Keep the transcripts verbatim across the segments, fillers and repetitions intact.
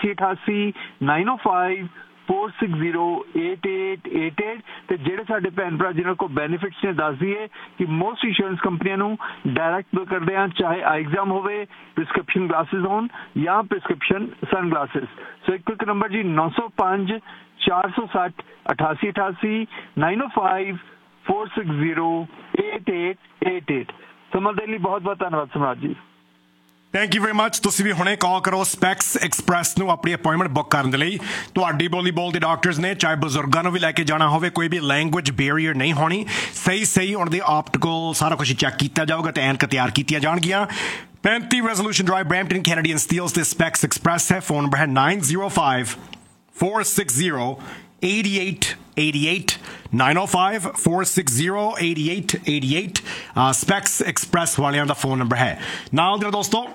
अठासी अठासी नाइन ओ five four six zero eight eight eight eight ਤੇ ਜਿਹੜੇ ਸਾਡੇ ਭੈਣ ਭਰਾ ਜਿਨ੍ਹਾਂ ਕੋਲ ਬੈਨੀਫਿਟਸ ਨੇ ਦੱਸ ਦਈਏ ਕਿ ਮੋਸਟ ਇੰਸ਼ੋਰੈਂਸ ਕੰਪਨੀਆਂ ਨੂੰ ਡਾਇਰੈਕਟ ਬਿਲ ਕਰਦੇ ਆ, ਚਾਹੇ ਆਈ ਐਗਜ਼ਾਮ ਹੋਵੇ, ਪ੍ਰਿਸਕ੍ਰਿਪਸ਼ਨ ਗਲਾਸਿਸ ਹੋਣ ਜਾਂ ਪ੍ਰਿਸਕ੍ਰਿਪਸ਼ਨ ਸਨ ਗਲਾਸਿਸ। ਸੋ ਇੱਕ ਇੱਕ ਨੰਬਰ ਜੀ ਨੌ ਸੌ ਪੰਜ ਚਾਰ ਸੌ ਸੱਠ ਅਠਾਸੀ ਅਠਾਸੀ ਨਾइन ओ five four six zero eight eight eight eight. ਸਮਝ ਦੇ ਲਈ ਬਹੁਤ ਬਹੁਤ ਧੰਨਵਾਦ ਸਮਰਾਜ ਜੀ। Thank you very much. ਤੁਸੀਂ ਵੀ ਹੁਣੇ ਕਾਲ ਕਰੋ ਸਪੈਕਸ ਐਕਸਪ੍ਰੈਸ ਨੂੰ ਆਪਣੀ ਅਪਾਇੰਟਮੈਂਟ ਬੁੱਕ ਕਰਨ ਦੇ ਲਈ। ਤੁਹਾਡੀ ਬੋਲੀ ਬੋਲਦੇ ਡਾਕਟਰਸ ਨੇ, ਚਾਹੇ ਬਜ਼ੁਰਗਾਂ ਨੂੰ ਵੀ ਲੈ ਕੇ ਜਾਣਾ ਹੋਵੇ, ਕੋਈ ਵੀ ਲੈਂਗੁਏਜ ਬੈਰੀਅਰ ਨਹੀਂ ਹੋਣੀ। ਸਹੀ ਸਹੀ ਉਹਨਾਂ ਦੀ ਆਪਟੀਕਲ ਸਾਰਾ ਕੁਝ ਚੈੱਕ ਕੀਤਾ ਜਾਊਗਾ ਤੇ ਐਨਕ ਤਿਆਰ ਕੀਤੀਆਂ ਜਾਣਗੀਆਂ। ਪੈਂਤੀ resolution drive Brampton Canadian Steeles ਤੇ ਸਪੈਕਸ ਐਕਸਪ੍ਰੈਸ ਹੈ। ਫੋਨ ਨੰਬਰ ਹੈ nine zero five four six zero eight eight eight eight nine ओ five four six zero eight eight eight eight specs express ਵਾਲਿਆਂ ਦਾ ਫੋਨ ਨੰਬਰ ਹੈ। ਨਾਲ ਦੇ ਦੋਸਤੋ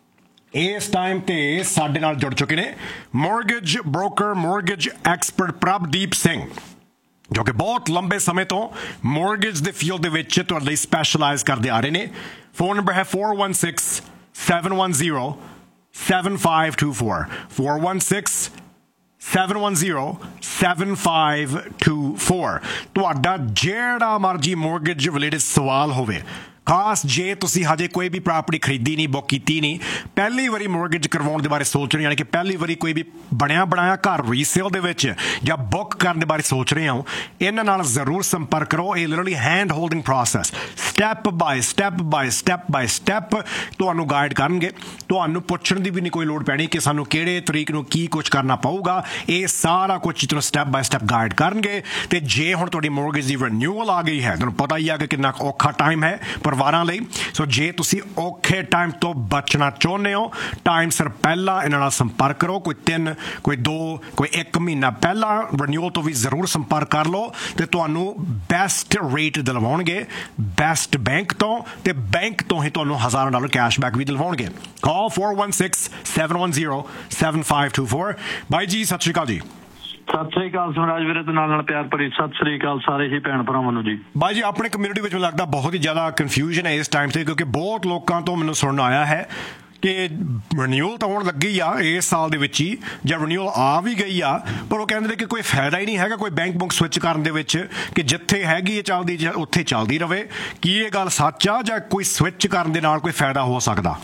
ਇਸ time ਤੇ ਸਾਡੇ ਨਾਲ ਜੁੜ ਚੁੱਕੇ ਨੇ mortgage broker, mortgage expert Prabhdeep Singh, ਜੋ ਕਿ ਬਹੁਤ ਲੰਬੇ ਸਮੇਂ ਤੋਂ ਮੋਰਗੇਜ ਦੇ ਫੀਲਡ ਦੇ ਵਿੱਚ ਤੁਹਾਡੇ ਲਈ ਸਪੈਸ਼ਲਾਈਜ਼ ਕਰਦੇ ਆ ਰਹੇ ਨੇ। ਫੋਨ ਨੰਬਰ ਹੈ four one six seven one zero seven five to four four one six seven one zero seven five to four. ਤੁਹਾਡਾ ਜਿਹੜਾ ਮਰਜੀ ਮੋਰਗੇਜ ਰਿਲੇਟਡ ਸਵਾਲ ਹੋਵੇ, ਖਾਸ ਜੇ ਤੁਸੀਂ ਹਜੇ ਕੋਈ ਵੀ ਪ੍ਰਾਪਰਟੀ ਖਰੀਦੀ ਨਹੀਂ, ਬੁੱਕ ਕੀਤੀ ਨਹੀਂ, ਪਹਿਲੀ ਵਾਰੀ ਮੋਰਗੇਜ ਕਰਵਾਉਣ ਦੇ ਬਾਰੇ ਸੋਚ ਰਹੇ ਹੋ, ਯਾਨੀ ਕਿ ਪਹਿਲੀ ਵਾਰੀ ਕੋਈ ਵੀ ਬਣਿਆ ਬਣਾਇਆ ਘਰ ਰੀਸੇਲ ਦੇ ਵਿੱਚ ਜਾਂ ਬੁੱਕ ਕਰਨ ਦੇ ਬਾਰੇ ਸੋਚ ਰਹੇ ਹੋ, ਇਹਨਾਂ ਨਾਲ ਜ਼ਰੂਰ ਸੰਪਰਕ ਕਰੋ। ਇਹ literally hand holding process, step by step by step by step ਤੁਹਾਨੂੰ ਗਾਈਡ ਕਰਨਗੇ। ਤੁਹਾਨੂੰ ਪੁੱਛਣ ਦੀ ਵੀ ਨਹੀਂ ਕੋਈ ਲੋੜ ਪੈਣੀ ਕਿ ਸਾਨੂੰ ਕਿਹੜੇ ਤਰੀਕ ਨੂੰ ਕੀ ਕੁਝ ਕਰਨਾ ਪਊਗਾ। ਇਹ ਸਾਰਾ ਕੁਝ ਤੁਹਾਨੂੰ ਸਟੈਪ ਬਾਏ ਸਟੈਪ ਗਾਈਡ ਕਰਨਗੇ। ਤੇ ਜੇ ਹੁਣ ਤੁਹਾਡੀ ਮੋਰਗੇਜ ਦੀ ਰਿਨਿਊਅਲ ਆ ਗਈ ਹੈ, ਤੁਹਾਨੂੰ ਪਤਾ ਹੀ ਆ ਕਿ ਕਿੰਨਾ ਔਖਾ ਟਾਈਮ ਹੈ ਪਰਿਵਾਰਾਂ ਲਈ। ਸੋ ਜੇ ਤੁਸੀਂ ਔਖੇ ਟਾਈਮ ਤੋਂ ਬਚਣਾ ਚਾਹੁੰਦੇ ਹੋ, ਟਾਈਮ ਸਿਰ ਪਹਿਲਾਂ ਇਹਨਾਂ ਨਾਲ ਸੰਪਰਕ ਕਰੋ। ਕੋਈ ਤਿੰਨ, ਕੋਈ ਦੋ, ਕੋਈ ਇੱਕ ਮਹੀਨਾ ਪਹਿਲਾਂ ਰਿਨਿਊਅਲ ਤੋਂ ਵੀ ਜ਼ਰੂਰ ਸੰਪਰਕ ਕਰ ਲਓ ਤੇ ਤੁਹਾਨੂੰ ਬੈਸਟ ਰੇਟ ਦਿਲਵਾਉਣਗੇ, ਬੈਸਟ ਬੈਂਕ ਤੋਂ, ਤੇ ਬੈਂਕ ਤੋਂ ਹੀ ਤੁਹਾਨੂੰ ਹਜ਼ਾਰਾਂ dollar cashback we ਦਿਲਵਾਉਣਗੇ। Call four one six seven one zero seven five to four. ਬਾਈ ਜੀ ਸਤਿ ਸ਼੍ਰੀ ਅਕਾਲ ਜੀ। ਸਤਿ ਸ੍ਰੀ ਅਕਾਲ ਸਮਰਾਜ ਵੀਰੇ, ਤੇ ਨਾਲ ਨਾਲ ਪਿਆਰ ਭਰੀ ਸਤਿ ਸ੍ਰੀ ਅਕਾਲ ਸਾਰੇ ਹੀ ਭੈਣ ਭਰਾਵਾਂ ਨੂੰ ਜੀ। ਬਾਈ ਜੀ ਆਪਣੇ ਕਮਿਊਨਿਟੀ ਵਿੱਚ ਮੈਨੂੰ ਲੱਗਦਾ ਬਹੁਤ ਹੀ ਜ਼ਿਆਦਾ ਕਨਫਿਊਜ਼ਨ ਹੈ ਇਸ ਟਾਈਮ ਤੇ, ਕਿਉਂਕਿ ਬਹੁਤ ਲੋਕਾਂ ਤੋਂ ਮੈਨੂੰ ਸੁਣਨ ਆਇਆ ਹੈ ਕਿ ਰਿਨਿਊਅਲ ਤਾਂ ਹੋਣ ਲੱਗੀ ਆ ਇਸ ਸਾਲ ਦੇ ਵਿੱਚ ਹੀ, ਜਾਂ ਰਿਨਿਊਅਲ ਆ ਵੀ ਗਈ ਆ, ਪਰ ਉਹ ਕਹਿੰਦੇ ਨੇ ਕਿ ਕੋਈ ਫਾਇਦਾ ਹੀ ਨਹੀਂ ਹੈਗਾ ਕੋਈ ਬੈਂਕ ਬੁੱਕ ਸਵਿੱਚ ਕਰਨ ਦੇ ਵਿੱਚ, ਕਿ ਜਿੱਥੇ ਹੈਗੀ ਹੈ ਚੱਲਦੀ ਉੱਥੇ ਚੱਲਦੀ ਰਹੇ। ਕੀ ਇਹ ਗੱਲ ਸੱਚ ਆ ਜਾਂ ਕੋਈ ਸਵਿੱਚ ਕਰਨ ਦੇ ਨਾਲ ਕੋਈ ਫਾਇਦਾ ਹੋ ਸਕਦਾ?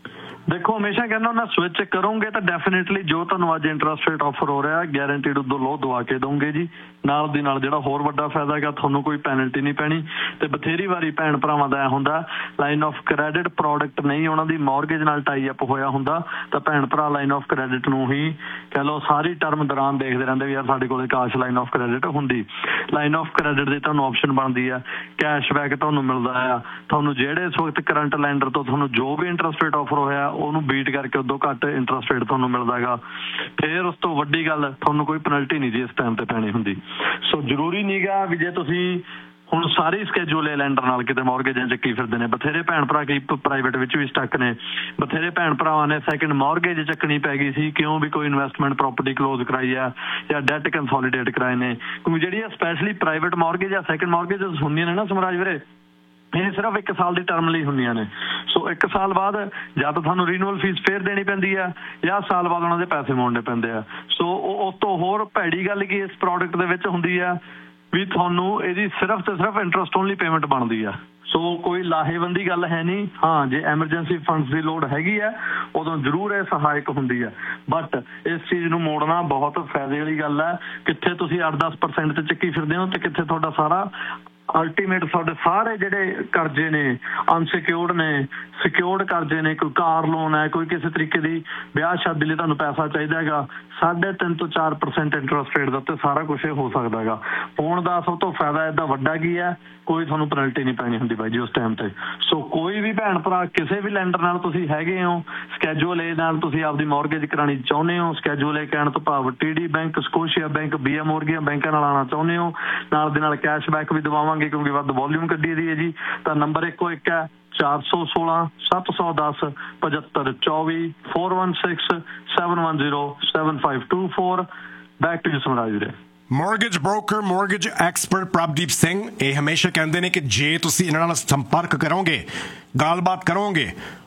ਦੇਖੋ, ਹਮੇਸ਼ਾ ਕਹਿੰਦਾ ਨਾ, ਸਵਿਚ ਕਰੋਗੇ ਤਾਂ ਡੈਫੀਨੇਟਲੀ ਜੋ ਤੁਹਾਨੂੰ ਅੱਜ ਇੰਟਰਸਟ ਰੇਟ ਆਫਰ ਹੋ ਰਿਹਾ ਗੈਰੰਟੀਡ ਉਦੋਂ ਲੋ ਦਵਾ ਕੇ ਦਊਂਗੇ ਜੀ। ਨਾਲ ਦੀ ਨਾਲ ਜਿਹੜਾ ਹੋਰ ਵੱਡਾ ਫਾਇਦਾ ਹੈਗਾ, ਤੁਹਾਨੂੰ ਕੋਈ ਪੈਨਲਟੀ ਨਹੀਂ ਪੈਣੀ। ਤੇ ਬਥੇਰੀ ਵਾਰੀ ਭੈਣ ਭਰਾਵਾਂ ਦਾ ਇਹ ਹੁੰਦਾ ਲਾਈਨ ਆਫ ਕ੍ਰੈਡਿਟ ਪ੍ਰੋਡਕਟ ਨਹੀਂ ਉਹਨਾਂ ਦੀ ਮੌਰਗੇਜ ਨਾਲ ਟਾਈ ਅਪ ਹੋਇਆ ਹੁੰਦਾ, ਤਾਂ ਭੈਣ ਭਰਾ ਲਾਈਨ ਆਫ ਕ੍ਰੈਡਿਟ ਨੂੰ ਹੀ ਕਹਿ ਲਓ ਸਾਰੀ ਟਰਮ ਦੌਰਾਨ ਦੇਖਦੇ ਰਹਿੰਦੇ ਵੀ ਯਾਰ ਸਾਡੇ ਕੋਲ ਕਾਸ਼ ਲਾਈਨ ਆਫ ਕ੍ਰੈਡਿਟ ਹੁੰਦੀ। ਲਾਈਨ ਆਫ ਕ੍ਰੈਡਿਟ ਦੀ ਤੁਹਾਨੂੰ ਆਪਸ਼ਨ ਬਣਦੀ ਆ, ਕੈਸ਼ਬੈਕ ਤੁਹਾਨੂੰ ਮਿਲਦਾ ਆ, ਤੁਹਾਨੂੰ ਜਿਹੜੇ ਇਸ ਵਕਤ ਕਰੰਟ ਲੈਂਡਰ ਤੋਂ ਤੁਹਾਨੂੰ ਜੋ ਵੀ ਇੰਟਰਸਟ ਰੇਟ ਆਫਰ ਹੋਇਆ ਉਹਨੂੰ ਬੀਟ ਕਰਕੇ ਉਦੋਂ ਘੱਟ ਇੰਟਰਸਟ ਰੇਟ ਤੁਹਾਨੂੰ ਮਿਲਦਾ ਹੈਗਾ। ਫਿਰ ਉਸ ਤੋਂ ਵੱਡੀ ਗੱਲ, ਤੁਹਾਨੂੰ ਕੋਈ ਪੈਨਲਟੀ ਨਹੀਂ ਜੀ ਇਸ ਟਾਈਮ ਤੇ ਪੈਣੀ ਹੁੰਦੀ। ਸੋ ਜ਼ਰੂਰੀ ਨੀਗਾ ਵੀ ਜੇ ਤੁਸੀਂ ਹੁਣ ਸਾਰੀ ਸਕੈਜੂਲ ਹੈ ਲੈਂਡਰ ਨਾਲ ਕਿਤੇ ਮੌਰਗੇਜਾਂ ਚੱਕੀ ਫਿਰਦੇ ਨੇ। ਬਥੇਰੇ ਭੈਣ ਭਰਾ ਕਈ ਪ੍ਰਾਈਵੇਟ ਵਿੱਚ ਵੀ ਸਟੱਕ ਨੇ, ਬਥੇਰੇ ਭੈਣ ਭਰਾਵਾਂ ਨੇ ਸੈਕਿੰਡ ਮੌਰਗੇਜ ਚੱਕਣੀ ਪੈ ਗਈ ਸੀ ਕਿਉਂ ਵੀ ਕੋਈ ਇਨਵੈਸਟਮੈਂਟ ਪ੍ਰੋਪਰਟੀ ਕਲੋਜ਼ ਕਰਾਈ ਆ ਜਾਂ ਡੈਟ ਕੰਸੋਲੀਡੇਟ ਕਰਾਏ ਨੇ। ਕਿਉਂਕਿ ਜਿਹੜੀਆਂ ਸਪੈਸ਼ਲੀ ਪ੍ਰਾਈਵੇਟ ਮੌਰਗੇਜ ਜਾਂ ਸੈਕਿੰਡ ਮੌਰਗੇਜ ਹੁੰਦੀਆਂ ਨੇ ਨਾ ਸਮਰਾਜ ਵੀਰੇ, ਇਹ ਸਿਰਫ ਇੱਕ ਸਾਲ ਦੀ ਟਰਮ ਲਈ ਹੁੰਦੀਆਂ ਨੇ। ਸੋ ਇੱਕ ਸਾਲ ਬਾਅਦ ਜਾਂ ਤਾਂ ਤੁਹਾਨੂੰ ਰੀਨੂਅਲ ਫੀਸ ਫੇਰ ਦੇਣੀ ਪੈਂਦੀ ਆ ਜਾਂ ਸਾਲ ਬਾਅਦ ਉਹਨਾਂ ਦੇ ਪੈਸੇ ਮੋੜਨੇ ਪੈਂਦੇ ਆ। ਸੋ ਉਸ ਤੋਂ ਹੋਰ ਭੈੜੀ ਗੱਲ ਕੀ ਇਸ ਪ੍ਰੋਡਕਟ ਦੇ ਵਿੱਚ ਹੁੰਦੀ ਆ ਵੀ ਤੁਹਾਨੂੰ ਇਹਦੀ ਸਿਰਫ ਤੇ ਸਿਰਫ ਇੰਟਰਸਟ ਓਨਲੀ ਪੇਮੈਂਟ ਬਣਦੀ ਆ। ਸੋ ਕੋਈ ਲਾਹੇਵੰਦੀ ਗੱਲ ਹੈ ਨਹੀਂ। ਹਾਂ, ਜੇ ਐਮਰਜੈਂਸੀ ਫੰਡਸ ਦੀ ਲੋੜ ਹੈਗੀ ਆ ਉਦੋਂ ਜ਼ਰੂਰ ਇਹ ਸਹਾਇਕ ਹੁੰਦੀ ਆ, ਬਟ ਇਸ ਚੀਜ਼ ਨੂੰ ਮੋੜਨਾ ਬਹੁਤ ਫਾਇਦੇ ਵਾਲੀ ਗੱਲ ਹੈ। ਕਿੱਥੇ ਤੁਸੀਂ ਅੱਠ ਦਸ ਪਰਸੈਂਟ ਤੇ ਚੱਕੀ ਫਿਰਦੇ ਹੋ ਤੇ ਕਿੱਥੇ ਤੁਹਾਡਾ ਸਾਰਾ ਅਲਟੀਮੇਟ ਤੁਹਾਡੇ ਸਾਰੇ ਜਿਹੜੇ ਕਰਜ਼ੇ ਨੇ ਅਨਸਿਕਿਉਰਡ ਨੇ, ਸਿਕਿਉਰਡ ਕਰਜ਼ੇ ਨੇ, ਕੋਈ ਕਾਰ ਲੋਨ ਹੈ, ਕੋਈ ਕਿਸੇ ਤਰੀਕੇ ਦੀ ਵਿਆਹ ਸ਼ਾਦੀ ਲਈ ਤੁਹਾਨੂੰ ਪੈਸਾ ਚਾਹੀਦਾ ਹੈਗਾ, ਸਾਢੇ ਤਿੰਨ ਤੋਂ ਚਾਰ ਪਰਸੈਂਟ ਇੰਟਰਸਟ ਰੇਟ ਦੇ ਉੱਤੇ ਸਾਰਾ ਕੁਛ ਹੋ ਸਕਦਾ ਹੈਗਾ। ਫੋਨ ਦਾ ਸਭ ਤੋਂ ਫਾਇਦਾ ਏਦਾਂ ਵੱਡਾ ਕੀ ਹੈ, ਕੋਈ ਤੁਹਾਨੂੰ ਪੈਨਲਟੀ ਨਹੀਂ ਪੈਣੀ ਹੁੰਦੀ ਬਾਈ ਜੀ ਉਸ ਟਾਈਮ ਤੇ। ਸੋ ਕੋਈ ਵੀ ਭੈਣ ਭਰਾ ਕਿਸੇ ਵੀ ਲੈਂਡਰ ਨਾਲ ਤੁਸੀਂ ਹੈਗੇ ਹੋ, ਸਕੈਜੂਅਲ ਏ ਨਾਲ ਤੁਸੀਂ ਆਪਦੀ ਮੌਰਗੇਜ ਕਰਾਉਣੀ ਚਾਹੁੰਦੇ ਹੋ, ਸਕੈਜੂਅਲ ਏ ਕਹਿਣ ਤੋਂ ਭਾਵ T D bank, Scotia bank, B M ਵਰਗੀਆਂ ਬੈਂਕਾਂ ਨਾਲ ਆਉਣਾ ਚਾਹੁੰਦੇ ਹੋ, ਨਾਲ ਦੇ ਨਾਲ ਕੈਸ਼ਬੈਕ ਵੀ ਦਵਾਵਾਂਗੇ ਕਿਉਂਕਿ ਵੱਧ ਵੋਲਿਊਮ ਕੱਢੀ ਦੀ ਹੈ ਜੀ, ਤਾਂ ਨੰਬਰ ਇੱਕੋ ਇੱਕ ਹੈ ਚਾਰ ਸੌ ਸੋਲਾਂ ਸੱਤ ਸੌ ਦਸ ਪਝੱਤਰ ਚੌਵੀ four one six seven one zero seven five to four. Back to you ਸਮਰਾਜ ਵੀਰੇ। Mortgage broker, mortgage expert Prabhdeep Singh ਇਹ ਹਮੇਸ਼ਾ ਕਹਿੰਦੇ ਨੇ ਕਿ ਜੇ ਤੁਸੀਂ ਇਹਨਾਂ ਨਾਲ ਸੰਪਰਕ ਕਰੋਗੇ, ਗੱਲਬਾਤ ਕਰੋਗੇ,